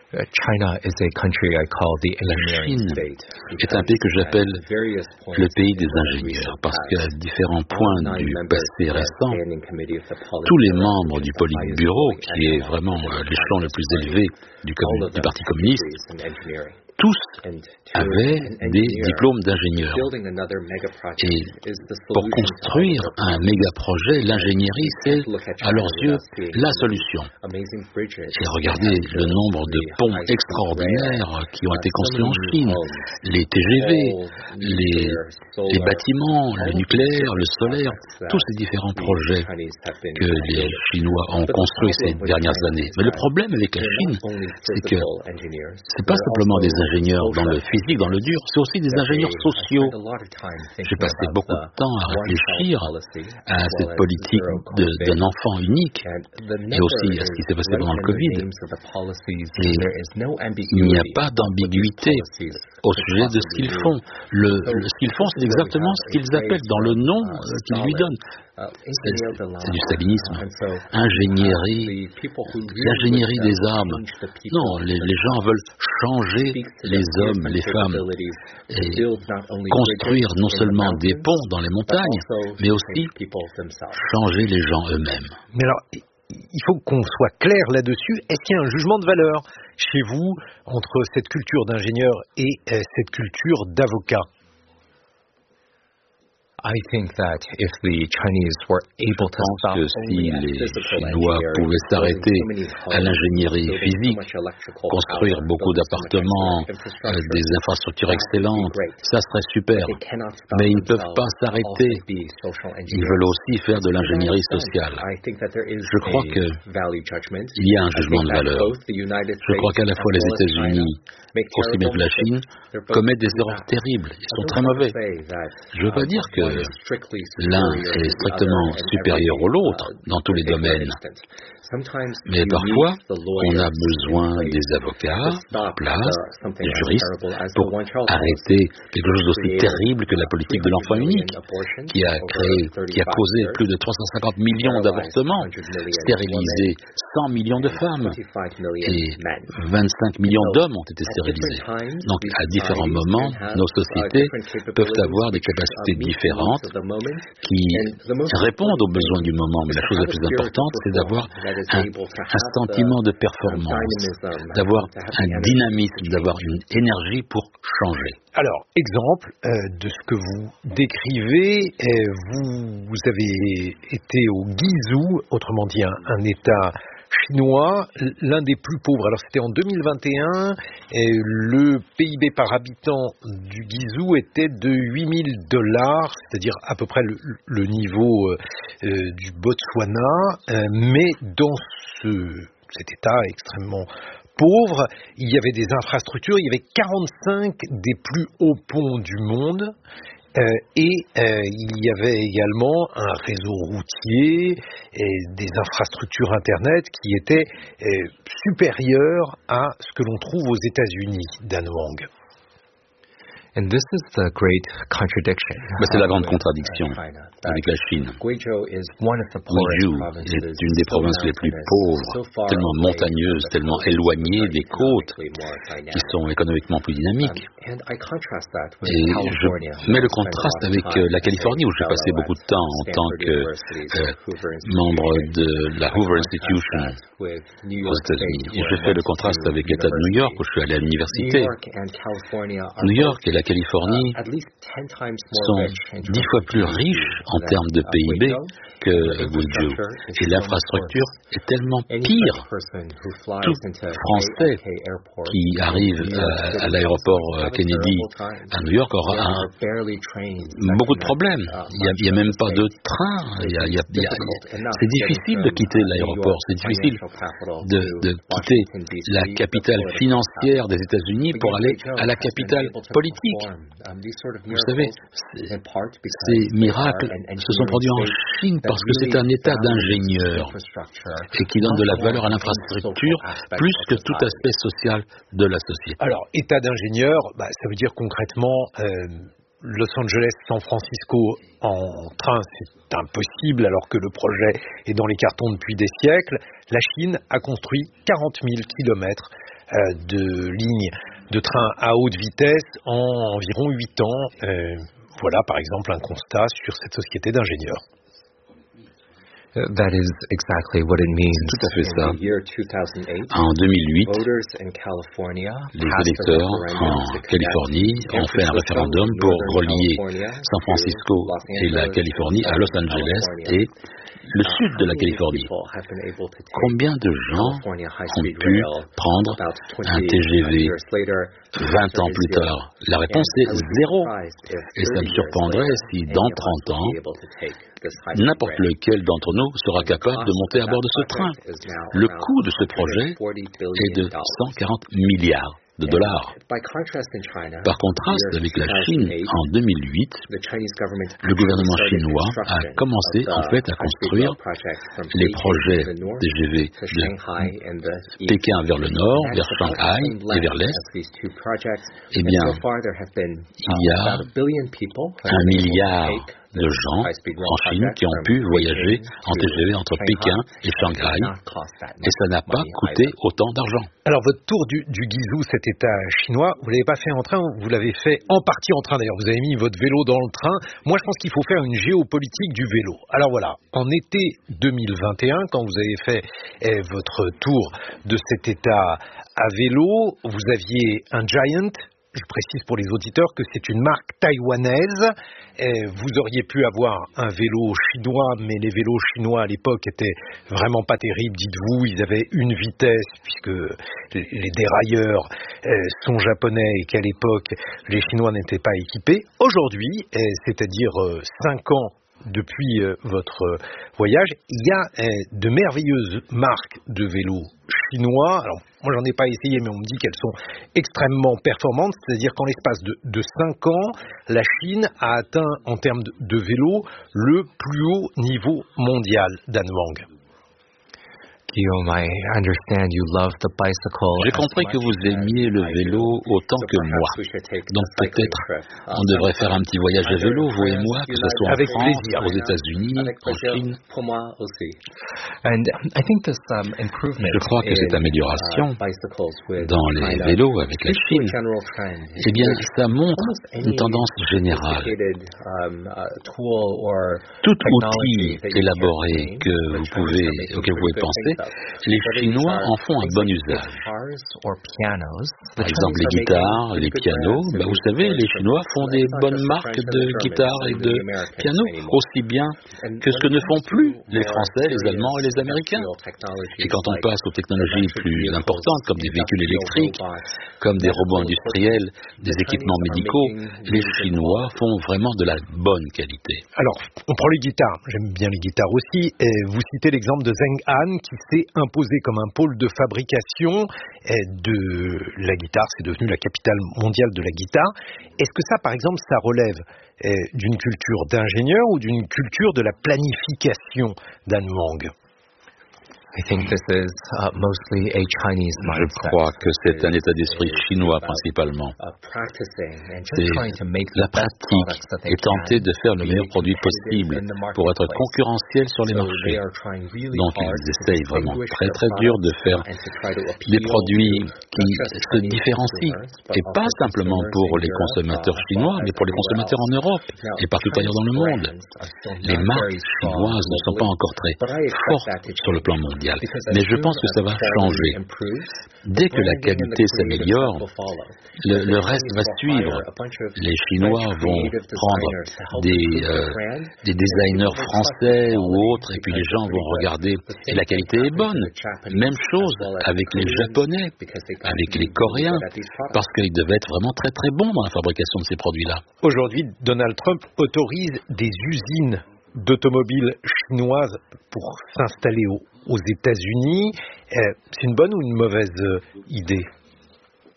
China is a country I call the engineering state. Est un pays que j'appelle le pays des ingénieurs parce qu'à différents points du passé récent, tous les membres du Politburo, qui est vraiment l'échelon le plus élevé du, du Parti communiste, tous avaient des diplômes d'ingénieurs. Et pour construire un méga projet, l'ingénierie, c'est, à leurs yeux, la solution. Et regardez le nombre de ponts extraordinaires qui ont été construits en Chine, les T G V, les, les bâtiments, le nucléaire, le solaire, tous ces différents projets que les Chinois ont construits ces dernières années. Mais le problème avec la Chine, c'est que c'est pas simplement des ingénieurs dans le physique, dans le dur, c'est aussi des ingénieurs sociaux. J'ai passé beaucoup de temps à réfléchir à cette politique de, d'un enfant unique et aussi à ce qui s'est passé pendant le Covid. Et il n'y a pas d'ambiguïté au sujet de ce qu'ils font. Le, le, ce qu'ils font, c'est exactement ce qu'ils appellent dans le nom euh, qu'ils lui donnent. C'est, c'est du stalinisme. Ingénierie, l'ingénierie des armes. Non, les, les gens veulent changer les hommes, les femmes, et construire non seulement des ponts dans les montagnes, mais aussi changer les gens eux-mêmes. Mais alors, il faut qu'on soit clair là-dessus. Est-ce qu'il y a un jugement de valeur chez vous entre cette culture d'ingénieur et euh, cette culture d'avocat? I think that if the Chinese were able to stop que si les Chinois pouvaient s'arrêter à l'ingénierie physique, construire beaucoup d'appartements, euh, des infrastructures excellentes, ça serait super. Mais ils ne peuvent pas s'arrêter. Ils veulent aussi faire de l'ingénierie sociale. Je crois qu'il y a un jugement de valeur. Je crois qu'à la fois les États-Unis, aussi bien que la Chine, commettent des erreurs terribles. Ils sont très mauvais. Je ne veux pas dire que l'un est strictement supérieur à l'autre dans tous les domaines. Mais parfois, on a besoin des avocats en place, des juristes, pour arrêter quelque chose d'aussi terrible que la politique de l'enfant unique, qui a créé, qui a causé plus de trois cent cinquante millions d'avortements, stérilisé cent millions de femmes, et vingt-cinq millions d'hommes ont été stérilisés. Donc, à différents moments, nos sociétés peuvent avoir des capacités différentes qui répondent aux besoins du moment. Mais la chose la plus importante, c'est d'avoir Un, un sentiment de performance, d'avoir un dynamisme, d'avoir une énergie pour changer. Alors, exemple euh, de ce que vous décrivez, euh, vous, vous avez été au Guizhou, autrement dit un, un État chinois, l'un des plus pauvres. Alors c'était en deux mille vingt et un, et le P I B par habitant du Guizhou était de huit mille dollars, c'est-à-dire à peu près le, le niveau euh, du Botswana, euh, mais dans ce, cet État extrêmement pauvre, il y avait des infrastructures, il y avait quarante-cinq des plus hauts ponts du monde. Euh, et euh, il y avait également un réseau routier et des infrastructures Internet qui étaient euh, supérieures à ce que l'on trouve aux États-Unis, Dan Wang. And this is the great contradiction. Mais c'est la grande contradiction avec la Chine. Guizhou est une des provinces les plus pauvres, tellement montagneuses, tellement éloignées des côtes, qui sont économiquement plus dynamiques. Et je mets le contraste avec la Californie, où j'ai passé beaucoup de temps en tant que euh, membre de la Hoover Institution aux États-Unis. Et je fais le contraste avec l'État de New York, où je suis allé à l'université. New York et la Californie sont dix fois plus riches en termes de P I B que Guizhou. Et l'infrastructure est tellement pire. Tout Français qui arrive à, à l'aéroport Kennedy à New York aura un, beaucoup de problèmes. Il n'y a, a même pas de train. Il y a, il y a, il y a, c'est difficile de quitter l'aéroport. C'est difficile de, de quitter la capitale financière des États-Unis pour aller à la capitale politique. Vous savez, ces miracles se sont produits en Chine parce que c'est un État d'ingénieurs et qui donne de la valeur à l'infrastructure plus que tout aspect social de la société. Alors, État d'ingénieurs, bah, ça veut dire concrètement euh, Los Angeles, San Francisco en train, c'est impossible alors que le projet est dans les cartons depuis des siècles. La Chine a construit quarante mille kilomètres de lignes de train à haute vitesse en environ huit ans. Euh, voilà par exemple un constat sur cette société d'ingénieurs. That is exactly what it means. Tout à fait ça. En deux mille huit, les électeurs en Californie ont fait un référendum pour relier San Francisco et la Californie à Los Angeles et le sud de la Californie. Combien de gens ont pu prendre un T G V vingt ans plus tard? La réponse est zéro. Et ça me surprendrait si dans trente ans, n'importe lequel d'entre nous sera capable de monter à bord de ce train. Le coût de ce projet est de cent quarante milliards de dollars. Par contraste avec la Chine, en deux mille huit, le gouvernement chinois a commencé en fait à construire les projets T G V de Pékin vers le nord, vers Shanghai et vers l'est. Eh bien, il y a un milliard de gens en Chine qui ont pu voyager en T G V entre Pékin et Shanghai, et ça n'a pas coûté autant d'argent. Alors votre tour du, du Guizhou, cet état chinois, vous l'avez pas fait en train, vous l'avez fait en partie en train d'ailleurs, vous avez mis votre vélo dans le train. Moi je pense qu'il faut faire une géopolitique du vélo. Alors voilà, en été deux mille vingt et un, quand vous avez fait eh, votre tour de cet état à vélo, vous aviez un Giant. Je précise pour les auditeurs que c'est une marque taïwanaise. Et vous auriez pu avoir un vélo chinois, mais les vélos chinois à l'époque étaient vraiment pas terribles, dites-vous. Ils avaient une vitesse, puisque les dérailleurs sont japonais et qu'à l'époque, les Chinois n'étaient pas équipés. Aujourd'hui, c'est-à-dire cinq ans depuis votre voyage, il y a de merveilleuses marques de vélos chinois. Alors, moi, j'en ai pas essayé, mais on me dit qu'elles sont extrêmement performantes. C'est-à-dire qu'en l'espace de, de cinq ans, la Chine a atteint, en termes de, de vélo, le plus haut niveau mondial, Dan Wang. Guillaume, I understand you love the bicycle. J'ai compris que vous aimiez le vélo autant que moi. Donc peut-être on devrait faire un petit voyage à vélo, vous et moi, que ce soit en Avec France, plaisir. aux États-Unis, en Chine. And I think this um, improvement Je crois que cette amélioration dans les vélos avec la Chine, eh bien, ça montre une tendance générale. Tout outil élaboré que vous pouvez, auquel vous pouvez penser, les Chinois en font un bon usage. Par exemple, les guitares, les pianos, bah vous savez, les Chinois font des bonnes marques de guitares et de pianos, aussi bien que ce que ne font plus les Français, les Allemands et les Américains. Et quand on passe aux technologies plus importantes, comme des véhicules électriques, comme des robots industriels, des équipements médicaux, les Chinois font vraiment de la bonne qualité. Alors, on prend les guitares. J'aime bien les guitares aussi. Et vous citez l'exemple de Zheng Han qui s'est imposé comme un pôle de fabrication de la guitare. C'est devenu la capitale mondiale de la guitare. Est-ce que ça, par exemple, ça relève d'une culture d'ingénieur ou d'une culture de la planification, Dan Wang? I think this is uh, mostly a Chinese mindset. Je crois que c'est un état d'esprit chinois principalement. C'est la pratique et tenter de faire le meilleur produit possible pour être concurrentiel sur les marchés. Donc ils essayent vraiment très très dur de faire des produits qui se différencient et pas simplement pour les consommateurs chinois, mais pour les consommateurs en Europe et partout ailleurs dans le monde. Les marques chinoises ne sont pas encore très fortes sur le plan mondial. Mais je pense que ça va changer. Dès que la qualité s'améliore, le, le reste va suivre. Les Chinois vont prendre des, euh, des designers français ou autres, et puis les gens vont regarder, et la qualité est bonne. Même chose avec les Japonais, avec les Coréens, parce qu'ils devaient être vraiment très très bons dans la fabrication de ces produits-là. Aujourd'hui, Donald Trump autorise des usines d'automobiles chinoises pour s'installer aux, aux États-Unis. Euh, c'est une bonne ou une mauvaise euh, idée?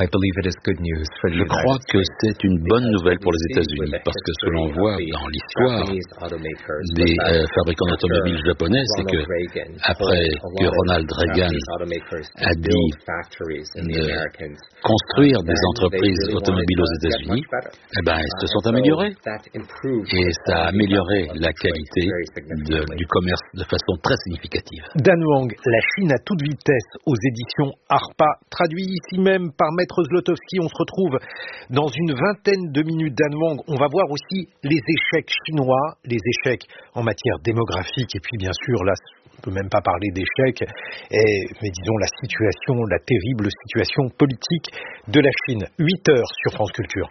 Je crois que c'est une bonne nouvelle pour les États-Unis parce que ce que l'on voit dans l'histoire des euh, fabricants d'automobiles japonais, c'est que après que Ronald Reagan a dit de construire des entreprises automobiles aux États-Unis, eh ben, elles se sont améliorées et ça a amélioré la qualité de, du commerce de façon très significative. Dan Wang, La Chine à toute vitesse aux éditions ARPA, traduit ici même par Maître Zlotowski. On se retrouve dans une vingtaine de minutes. Dan Wang, on va voir aussi les échecs chinois, les échecs en matière démographique et puis bien sûr là, on ne peut même pas parler d'échecs, et, mais disons la situation, la terrible situation politique de la Chine. huit heures sur France Culture.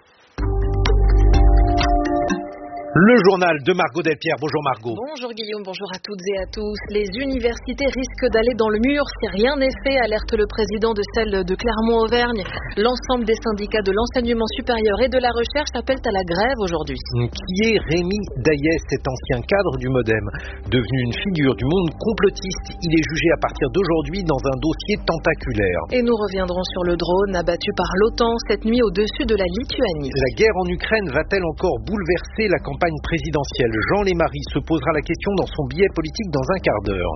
Le journal de Margot Delpierre. Bonjour Margot. Bonjour Guillaume, bonjour à toutes et à tous. Les universités risquent d'aller dans le mur si rien n'est fait, alerte le président de celle de Clermont-Auvergne. L'ensemble des syndicats de l'enseignement supérieur et de la recherche appellent à la grève aujourd'hui. Qui est Rémi Daillet, cet ancien cadre du Modem, devenu une figure du monde complotiste? Il est jugé à partir d'aujourd'hui dans un dossier tentaculaire. Et nous reviendrons sur le drone abattu par l'OTAN cette nuit au-dessus de la Lituanie. La guerre en Ukraine va-t-elle encore bouleverser la campagne présidentielle? Jean Lémarie se posera la question dans son billet politique dans un quart d'heure.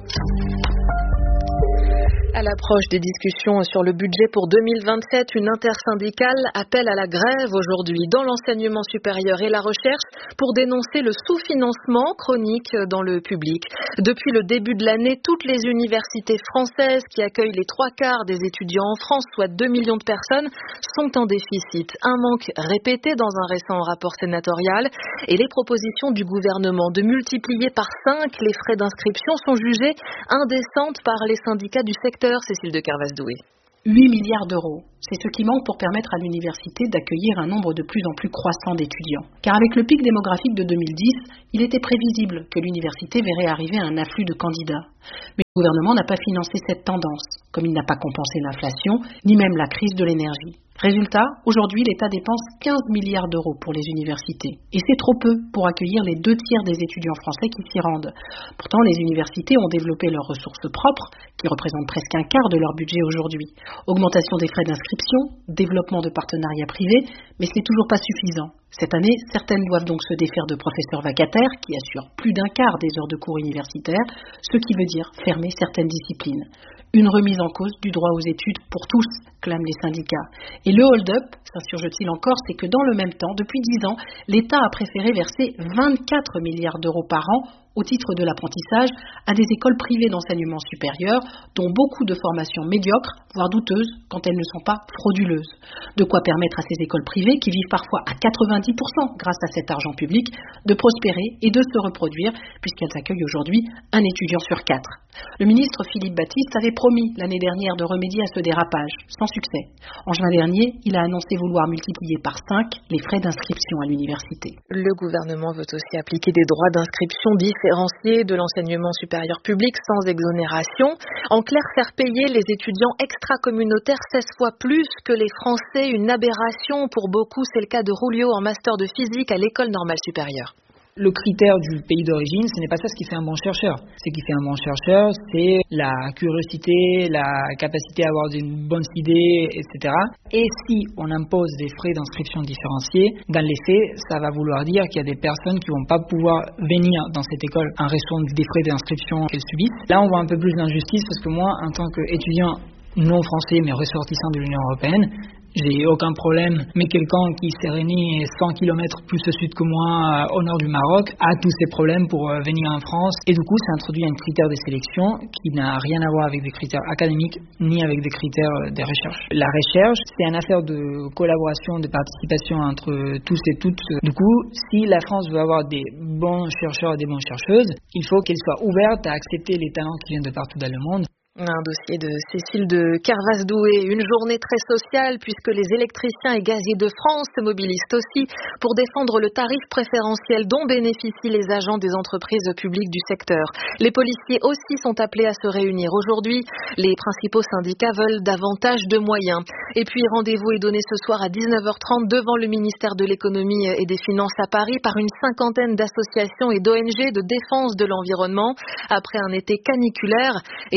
À l'approche des discussions sur le budget pour deux mille vingt-sept, une intersyndicale appelle à la grève aujourd'hui dans l'enseignement supérieur et la recherche pour dénoncer le sous-financement chronique dans le public. Depuis le début de l'année, toutes les universités françaises qui accueillent les trois quarts des étudiants en France, soit deux millions de personnes, sont en déficit. Un manque répété dans un récent rapport sénatorial et les propositions du gouvernement de multiplier par cinq les frais d'inscription sont jugées indécentes par les syndicats du secteur. Cécile de Carvaz-Doué. huit milliards d'euros, c'est ce qui manque pour permettre à l'université d'accueillir un nombre de plus en plus croissant d'étudiants. Car avec le pic démographique de deux mille dix, il était prévisible que l'université verrait arriver un afflux de candidats. Mais le gouvernement n'a pas financé cette tendance, comme il n'a pas compensé l'inflation, ni même la crise de l'énergie. Résultat, aujourd'hui, l'État dépense quinze milliards d'euros pour les universités. Et c'est trop peu pour accueillir les deux tiers des étudiants français qui s'y rendent. Pourtant, les universités ont développé leurs ressources propres, qui représentent presque un quart de leur budget aujourd'hui. Augmentation des frais d'inscription, développement de partenariats privés, mais ce n'est toujours pas suffisant. Cette année, certaines doivent donc se défaire de professeurs vacataires qui assurent plus d'un quart des heures de cours universitaires, ce qui veut dire fermer certaines disciplines. Une remise en cause du droit aux études pour tous, clament les syndicats. Et le hold-up, s'insurge-t-il encore, c'est que dans le même temps, depuis dix ans, l'État a préféré verser vingt-quatre milliards d'euros par an au titre de l'apprentissage à des écoles privées d'enseignement supérieur, dont beaucoup de formations médiocres, voire douteuses, quand elles ne sont pas frauduleuses. De quoi permettre à ces écoles privées, qui vivent parfois à quatre-vingt-dix pour cent grâce à cet argent public, de prospérer et de se reproduire, puisqu'elles accueillent aujourd'hui un étudiant sur quatre. Le ministre Philippe Baptiste avait promis l'année dernière de remédier à ce dérapage, sans succès. En juin dernier, il a annoncé vouloir multiplier par cinq les frais d'inscription à l'université. Le gouvernement veut aussi appliquer des droits d'inscription différenciés de l'enseignement supérieur public sans exonération. En clair, faire payer les étudiants extra-communautaires seize fois plus que les Français, une aberration pour beaucoup. C'est le cas de Rulio en master de physique à l'École normale supérieure. Le critère du pays d'origine, ce n'est pas ça ce qui fait un bon chercheur. Ce qui fait un bon chercheur, c'est la curiosité, la capacité à avoir une bonne idée, et cetera. Et si on impose des frais d'inscription différenciés, dans les faits, ça va vouloir dire qu'il y a des personnes qui ne vont pas pouvoir venir dans cette école en raison des frais d'inscription qu'elles subissent. Là, on voit un peu plus d'injustice parce que moi, en tant qu'étudiant non français mais ressortissant de l'Union européenne, j'ai aucun problème, mais quelqu'un qui s'est réuni cent kilomètres plus au sud que moi, au nord du Maroc, a tous ces problèmes pour venir en France. Et du coup, ça introduit un critère de sélection qui n'a rien à voir avec des critères académiques, ni avec des critères de recherche. La recherche, c'est une affaire de collaboration, de participation entre tous et toutes. Du coup, si la France veut avoir des bons chercheurs et des bonnes chercheuses, il faut qu'elle soit ouverte à accepter les talents qui viennent de partout dans le monde. Un dossier de Cécile de Carvaz-Doué. Une journée très sociale puisque les électriciens et gaziers de France se mobilisent aussi pour défendre le tarif préférentiel dont bénéficient les agents des entreprises publiques du secteur. Les policiers aussi sont appelés à se réunir aujourd'hui. Les principaux syndicats veulent davantage de moyens. Et puis rendez-vous est donné ce soir à dix-neuf heures trente devant le ministère de l'économie et des finances à Paris par une cinquantaine d'associations et d'O N G de défense de l'environnement après un été caniculaire et en pleine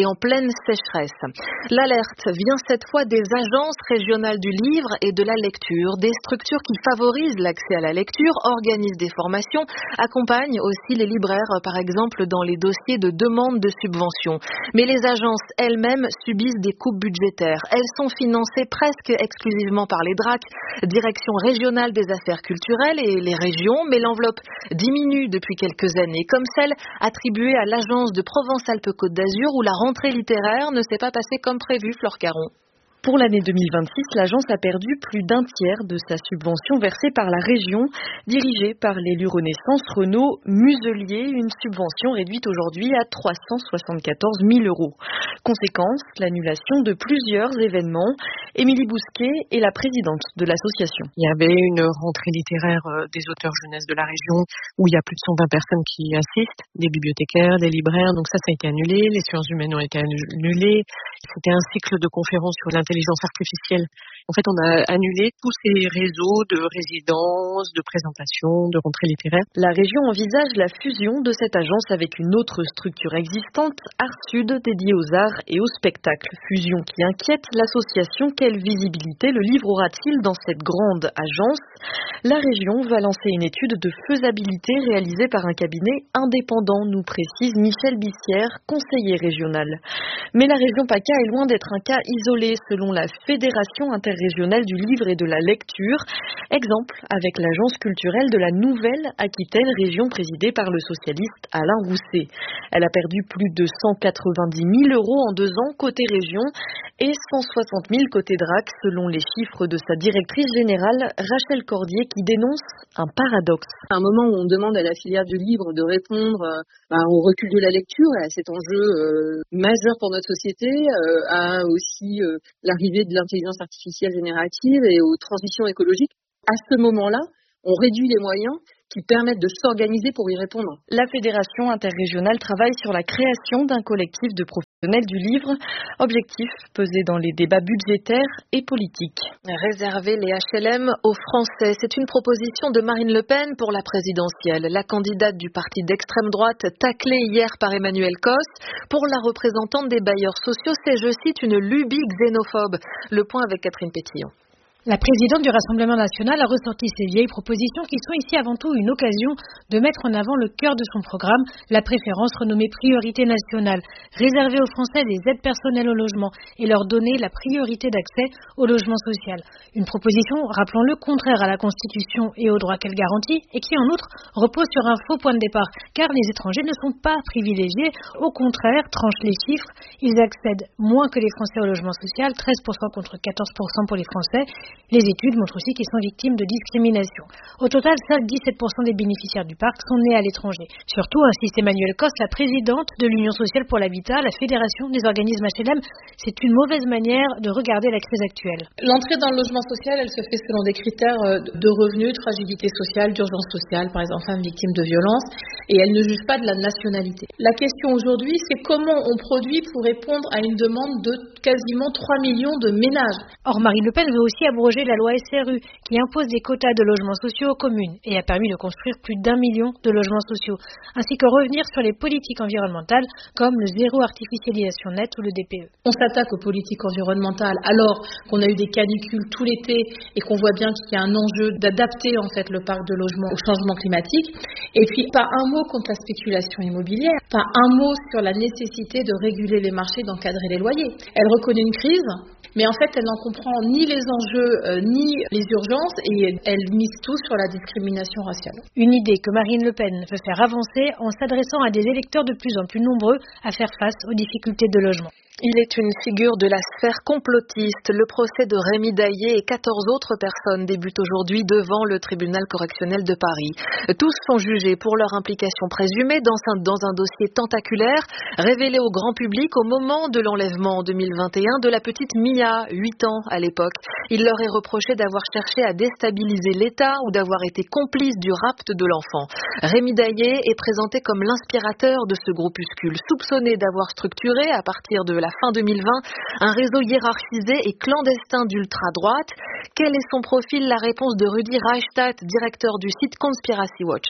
pleine sécheresse. L'alerte vient cette fois des agences régionales du livre et de la lecture, des structures qui favorisent l'accès à la lecture, organisent des formations, accompagnent aussi les libraires, par exemple, dans les dossiers de demande de subventions. Mais les agences elles-mêmes subissent des coupes budgétaires. Elles sont financées presque exclusivement par les D R A C, Direction régionale des affaires culturelles et les régions, mais l'enveloppe diminue depuis quelques années, comme celle attribuée à l'agence de Provence-Alpes-Côte d'Azur où la rentrée littéraire ne s'est pas passée comme prévu, Flore Caron. Pour l'année deux mille vingt-six, l'agence a perdu plus d'un tiers de sa subvention versée par la région, dirigée par l'élu Renaissance Renaud Muselier, une subvention réduite aujourd'hui à trois cent soixante-quatorze mille euros. Conséquence, l'annulation de plusieurs événements. Émilie Bousquet est la présidente de l'association. Il y avait une rentrée littéraire des auteurs jeunesse de la région où il y a plus de cent vingt personnes qui assistent, des bibliothécaires, des libraires, donc ça, ça a été annulé. Les sciences humaines ont été annulées. C'était un cycle de conférences sur l'intelligence artificielle. En fait, on a annulé tous ces réseaux de résidences, de présentations, de rentrées littéraires. La région envisage la fusion de cette agence avec une autre structure existante, Art Sud, dédiée aux arts et aux spectacles. Fusion qui inquiète l'association. Quelle visibilité le livre aura-t-il dans cette grande agence? La région va lancer une étude de faisabilité réalisée par un cabinet indépendant, nous précise Michel Bissière, conseiller régional. Mais la région PACA est loin d'être un cas isolé, selon la Fédération interrégionale du livre et de la lecture. Exemple avec l'agence culturelle de la Nouvelle-Aquitaine, région présidée par le socialiste Alain Rousset. Elle a perdu plus de cent quatre-vingt-dix mille euros en deux ans côté région et cent soixante mille côté D R A C, selon les chiffres de sa directrice générale Rachel Cordier, qui dénonce un paradoxe. À un moment où on demande à la filière du livre de répondre euh, au recul de la lecture et à cet enjeu euh, majeur pour notre société, euh, à aussi euh, l'arrivée de l'intelligence artificielle générative et aux transitions écologiques, à ce moment-là, on réduit les moyens qui permettent de s'organiser pour y répondre. La Fédération interrégionale travaille sur la création d'un collectif de professionnels du livre. Objectif, peser dans les débats budgétaires et politiques. Réserver les H L M aux Français, c'est une proposition de Marine Le Pen pour la présidentielle. La candidate du parti d'extrême droite, taclée hier par Emmanuel Cos. Pour la représentante des bailleurs sociaux, c'est, je cite, une lubie xénophobe. Le point avec Catherine Pétillon. La présidente du Rassemblement national a ressorti ces vieilles propositions qui sont ici avant tout une occasion de mettre en avant le cœur de son programme, la préférence renommée priorité nationale, réserver aux Français des aides personnelles au logement et leur donner la priorité d'accès au logement social. Une proposition, rappelons-le, contraire à la Constitution et aux droits qu'elle garantit et qui en outre repose sur un faux point de départ, car les étrangers ne sont pas privilégiés, au contraire, tranchent les chiffres, ils accèdent moins que les Français au logement social, treize pour cent contre quatorze pour cent pour les Français. Les études montrent aussi qu'ils sont victimes de discrimination. Au total, seuls dix-sept pour cent des bénéficiaires du parc sont nés à l'étranger. Surtout, insiste Emmanuel Cos, la présidente de l'Union sociale pour l'habitat, la fédération des organismes H L M, c'est une mauvaise manière de regarder la crise actuelle. L'entrée dans le logement social, elle se fait selon des critères de revenus, de fragilité sociale, d'urgence sociale, par exemple femmes victimes de violences, et elle ne juge pas de la nationalité. La question aujourd'hui, c'est comment on produit pour répondre à une demande de quasiment trois millions de ménages. Or, Marine Le Pen veut aussi abroger la loi S R U qui impose des quotas de logements sociaux aux communes et a permis de construire plus d'un million de logements sociaux, ainsi que revenir sur les politiques environnementales comme le zéro artificialisation net ou le D P E. On s'attaque aux politiques environnementales alors qu'on a eu des canicules tout l'été et qu'on voit bien qu'il y a un enjeu d'adapter en fait le parc de logement au changement climatique. Et puis pas un mot contre la spéculation immobilière, pas un mot sur la nécessité de réguler les marchés, d'encadrer les loyers. Elle reconnaît une crise, mais en fait elle n'en comprend ni les enjeux euh, ni les urgences et elle mise tout sur la discrimination raciale. Une idée que Marine Le Pen veut faire avancer en s'adressant à des électeurs de plus en plus nombreux à faire face aux difficultés de logement. Il est une figure de la sphère complotiste. Le procès de Rémi Daillé et quatorze autres personnes débute aujourd'hui devant le tribunal correctionnel de Paris. Tous sont jugés pour leur implication présumée dans un, dans un dossier tentaculaire révélé au grand public au moment de l'enlèvement en deux mille vingt et un de la petite Mia, huit ans à l'époque. Il leur est reproché d'avoir cherché à déstabiliser l'État ou d'avoir été complice du rapt de l'enfant. Rémi Daillé est présenté comme l'inspirateur de ce groupuscule, soupçonné d'avoir structuré à partir de la fin deux mille vingt, un réseau hiérarchisé et clandestin d'ultra-droite. Quel est son profil? La réponse de Rudi Reichstadt, directeur du site Conspiracy Watch.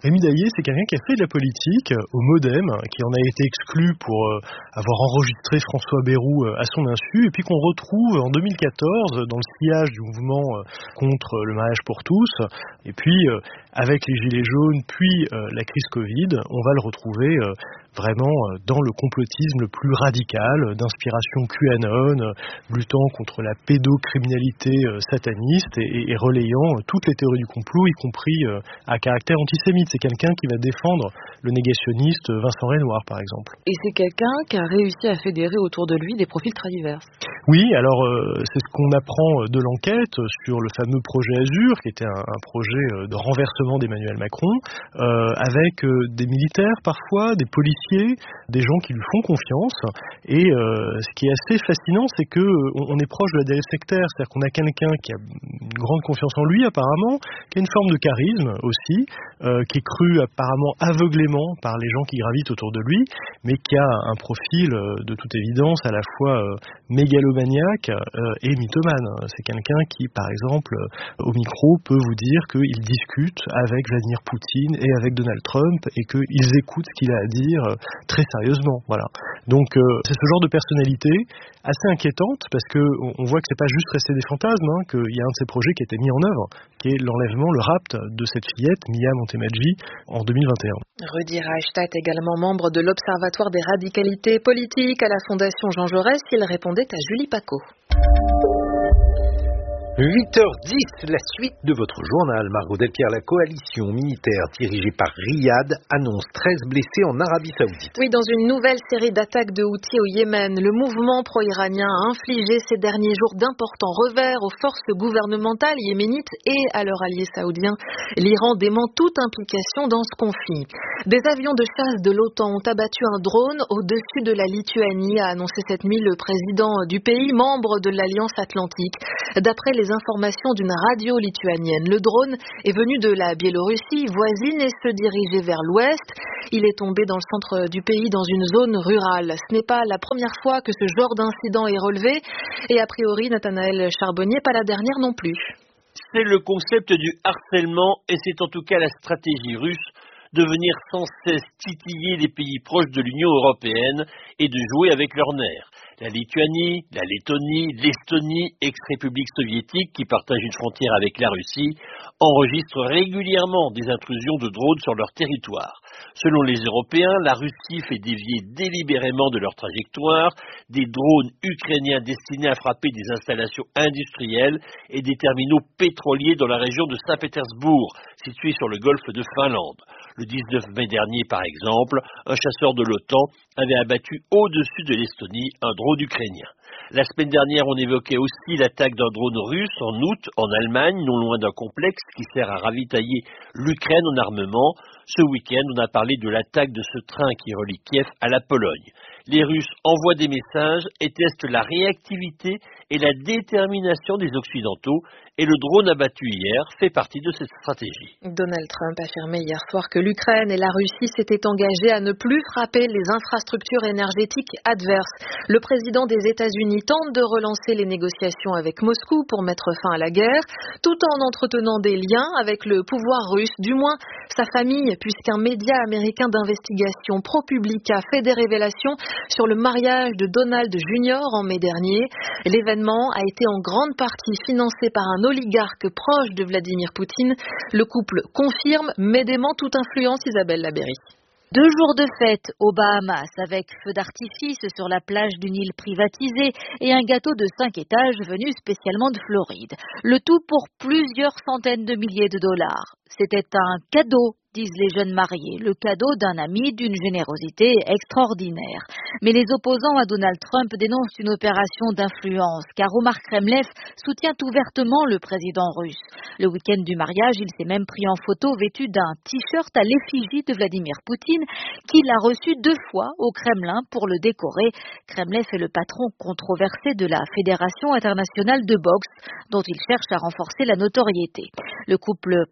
Rémi Daillé, c'est quelqu'un qui a fait de la politique au MoDem, qui en a été exclu pour euh, avoir enregistré François Bayrou euh, à son insu, et puis qu'on retrouve en deux mille quatorze dans le sillage du mouvement euh, contre le mariage pour tous. Et puis, euh, avec les Gilets jaunes, puis euh, la crise Covid, on va le retrouver euh, vraiment euh, dans le complotisme le plus radical, d'inspiration QAnon, euh, luttant contre la pédocriminalité euh, sataniste et, et, et relayant euh, toutes les théories du complot, y compris euh, à caractère antisémite. C'est quelqu'un qui va défendre le négationniste Vincent Renoir, par exemple. Et c'est quelqu'un qui a réussi à fédérer autour de lui des profils très divers. Oui, alors euh, c'est ce qu'on apprend de l'enquête sur le fameux projet Azur, qui était un, un projet de renversement d'Emmanuel Macron, euh, avec euh, des militaires parfois, des policiers, des gens qui lui font confiance. Et euh, ce qui est assez fascinant, c'est que on, on est proche de la dérive sectaire, c'est-à-dire qu'on a quelqu'un qui a une grande confiance en lui apparemment, qui a une forme de charisme aussi, euh, qui est cru apparemment aveuglément par les gens qui gravitent autour de lui, mais qui a un profil euh, de toute évidence à la fois euh, mégalomaniaque euh, et mythomane. C'est quelqu'un qui, par exemple, euh, au micro, peut vous dire qu'il discute avec Vladimir Poutine et avec Donald Trump et qu'ils écoutent ce qu'il a à dire euh, très sérieusement. Voilà. Donc euh, c'est ce genre de personnalité assez inquiétante parce que on voit que c'est pas juste rester des fantasmes, hein, qu'il y a un de ces projets qui a été mis en œuvre, qui est l'enlèvement, le rapt de cette fillette Mia Montemaggi en deux mille vingt et un. Rudi Reichstadt, également membre de l'Observatoire des radicalités politiques à la Fondation Jean Jaurès, il répondait à Julie Paco. huit heures dix, la suite de votre journal. Margot Delpierre, la coalition militaire dirigée par Riyad annonce treize blessés en Arabie Saoudite. Oui, dans une nouvelle série d'attaques de Houthis au Yémen, le mouvement pro-iranien a infligé ces derniers jours d'importants revers aux forces gouvernementales yéménites et à leurs alliés saoudiens. L'Iran dément toute implication dans ce conflit. Des avions de chasse de l'OTAN ont abattu un drone au-dessus de la Lituanie, a annoncé cette nuit le président du pays, membre de l'Alliance Atlantique. D'après les informations d'une radio lituanienne, le drone est venu de la Biélorussie voisine et se dirigeait vers l'ouest. Il est tombé dans le centre du pays, dans une zone rurale. Ce n'est pas la première fois que ce genre d'incident est relevé et a priori, Nathanaël Charbonnier, pas la dernière non plus. C'est le concept du harcèlement et c'est en tout cas la stratégie russe de venir sans cesse titiller les pays proches de l'Union européenne et de jouer avec leurs nerfs. La Lituanie, la Lettonie, l'Estonie, ex-république soviétique qui partagent une frontière avec la Russie, enregistrent régulièrement des intrusions de drones sur leur territoire. Selon les Européens, la Russie fait dévier délibérément de leur trajectoire des drones ukrainiens destinés à frapper des installations industrielles et des terminaux pétroliers dans la région de Saint-Pétersbourg, située sur le golfe de Finlande. Le dix-neuf mai dernier, par exemple, un chasseur de l'OTAN avait abattu au-dessus de l'Estonie un drone ukrainien. La semaine dernière, on évoquait aussi l'attaque d'un drone russe en août en Allemagne, non loin d'un complexe qui sert à ravitailler l'Ukraine en armement. Ce week-end, on a parlé de l'attaque de ce train qui relie Kiev à la Pologne. Les Russes envoient des messages et testent la réactivité et la détermination des Occidentaux, et le drone abattu hier fait partie de cette stratégie. Donald Trump affirmait hier soir que l'Ukraine et la Russie s'étaient engagées à ne plus frapper les infrastructures énergétiques adverses. Le président des États-Unis tente de relancer les négociations avec Moscou pour mettre fin à la guerre, tout en entretenant des liens avec le pouvoir russe, du moins sa famille, puisqu'un média américain d'investigation, ProPublica, fait des révélations sur le mariage de Donald junior en mai dernier. L'événement a été en grande partie financé par un oligarque proche de Vladimir Poutine. Le couple confirme, mais dément toute influence. Isabelle Labéry. Deux jours de fête aux Bahamas avec feux d'artifice sur la plage d'une île privatisée et un gâteau de cinq étages venu spécialement de Floride. Le tout pour plusieurs centaines de milliers de dollars. C'était un cadeau, disent les jeunes mariés, le cadeau d'un ami d'une générosité extraordinaire. Mais les opposants à Donald Trump dénoncent une opération d'influence, car Omar Kremlev soutient ouvertement le président russe. Le week-end du mariage, il s'est même pris en photo vêtu d'un t-shirt à l'effigie de Vladimir Poutine, qu'il a reçu deux fois au Kremlin pour le décorer. Kremlev est le patron controversé de la Fédération internationale de boxe, dont il cherche à renforcer la notoriété. Le couple présidentiel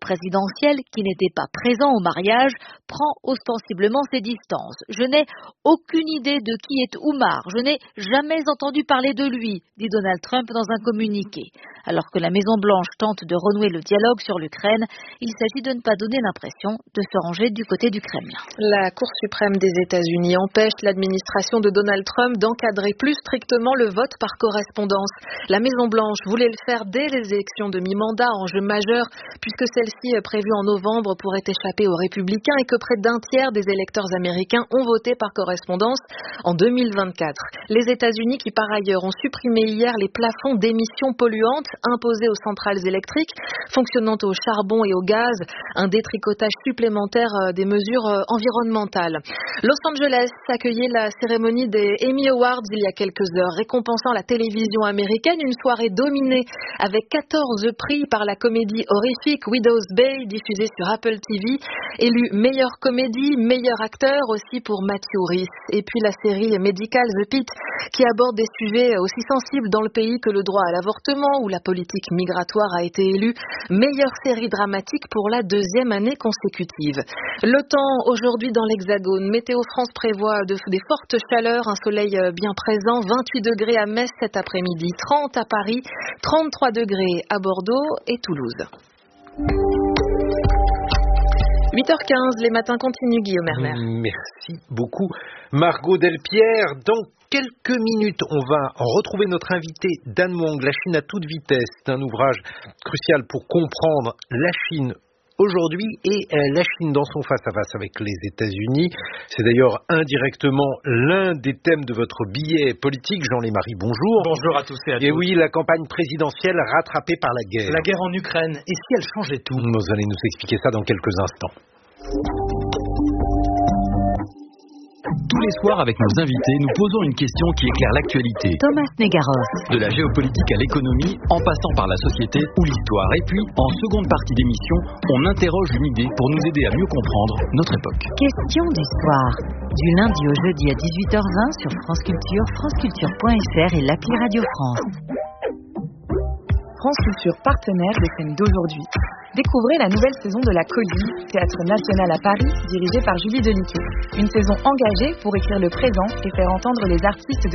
potentiel qui n'était pas présent au mariage prend ostensiblement ses distances. Je n'ai aucune idée de qui est Oumar. Je n'ai jamais entendu parler de lui, dit Donald Trump dans un communiqué. Alors que la Maison-Blanche tente de renouer le dialogue sur l'Ukraine, il s'agit de ne pas donner l'impression de se ranger du côté du Kremlin. La Cour suprême des États-Unis empêche l'administration de Donald Trump d'encadrer plus strictement le vote par correspondance. La Maison-Blanche voulait le faire dès les élections de mi-mandat, enjeu majeur, puisque celle-ci, prévue en novembre, pourrait échapper aux républicains et que près d'un tiers des électeurs américains ont voté par correspondance en deux mille vingt-quatre. Les États-Unis qui, par ailleurs, ont supprimé hier les plafonds d'émissions polluantes imposés aux centrales électriques fonctionnant au charbon et au gaz, un détricotage supplémentaire des mesures environnementales. Los Angeles accueillait la cérémonie des Emmy Awards il y a quelques heures, récompensant la télévision américaine, une soirée dominée avec quatorze prix par la comédie horrifique Widow's Bay, diffusée sur Apple T V, élu meilleure comédie, meilleur acteur aussi pour Matthew Rhys. Et puis la série médicale The Pitt, qui aborde des sujets aussi sensibles dans le pays que le droit à l'avortement ou la politique migratoire, a été élue meilleure série dramatique pour la deuxième année consécutive. Le temps aujourd'hui dans l'Hexagone. Météo France prévoit de, des fortes chaleurs, un soleil bien présent, vingt-huit degrés à Metz cet après-midi, trente à Paris, trente-trois degrés à Bordeaux et Toulouse. huit heures quinze, les matins continuent, Guillaume Hermer. Merci beaucoup, Margot Delpierre. Dans quelques minutes, on va retrouver notre invité Dan Wang, La Chine à toute vitesse. C'est un ouvrage crucial pour comprendre la Chine aujourd'hui et la Chine dans son face-à-face avec les États-Unis. C'est d'ailleurs indirectement l'un des thèmes de votre billet politique. Jean-Lémarie, bonjour. Bonjour à tous et à tous. Et oui, la campagne présidentielle rattrapée par la guerre. La guerre en Ukraine. Et si elle changeait tout ? Vous allez nous expliquer ça dans quelques instants. Tous les soirs, avec nos invités, nous posons une question qui éclaire l'actualité. Thomas Negaroff. De la géopolitique à l'économie, en passant par la société ou l'histoire. Et puis, en seconde partie d'émission, on interroge une idée pour nous aider à mieux comprendre notre époque. Question d'histoire. Du lundi au jeudi à dix-huit heures vingt sur France Culture, franceculture point f r et l'appli Radio France. France Culture, partenaire des scènes d'aujourd'hui. Découvrez la nouvelle saison de La Colie, Théâtre National à Paris, dirigé par Julie Deliquet. Une saison engagée pour écrire le présent et faire entendre les artistes de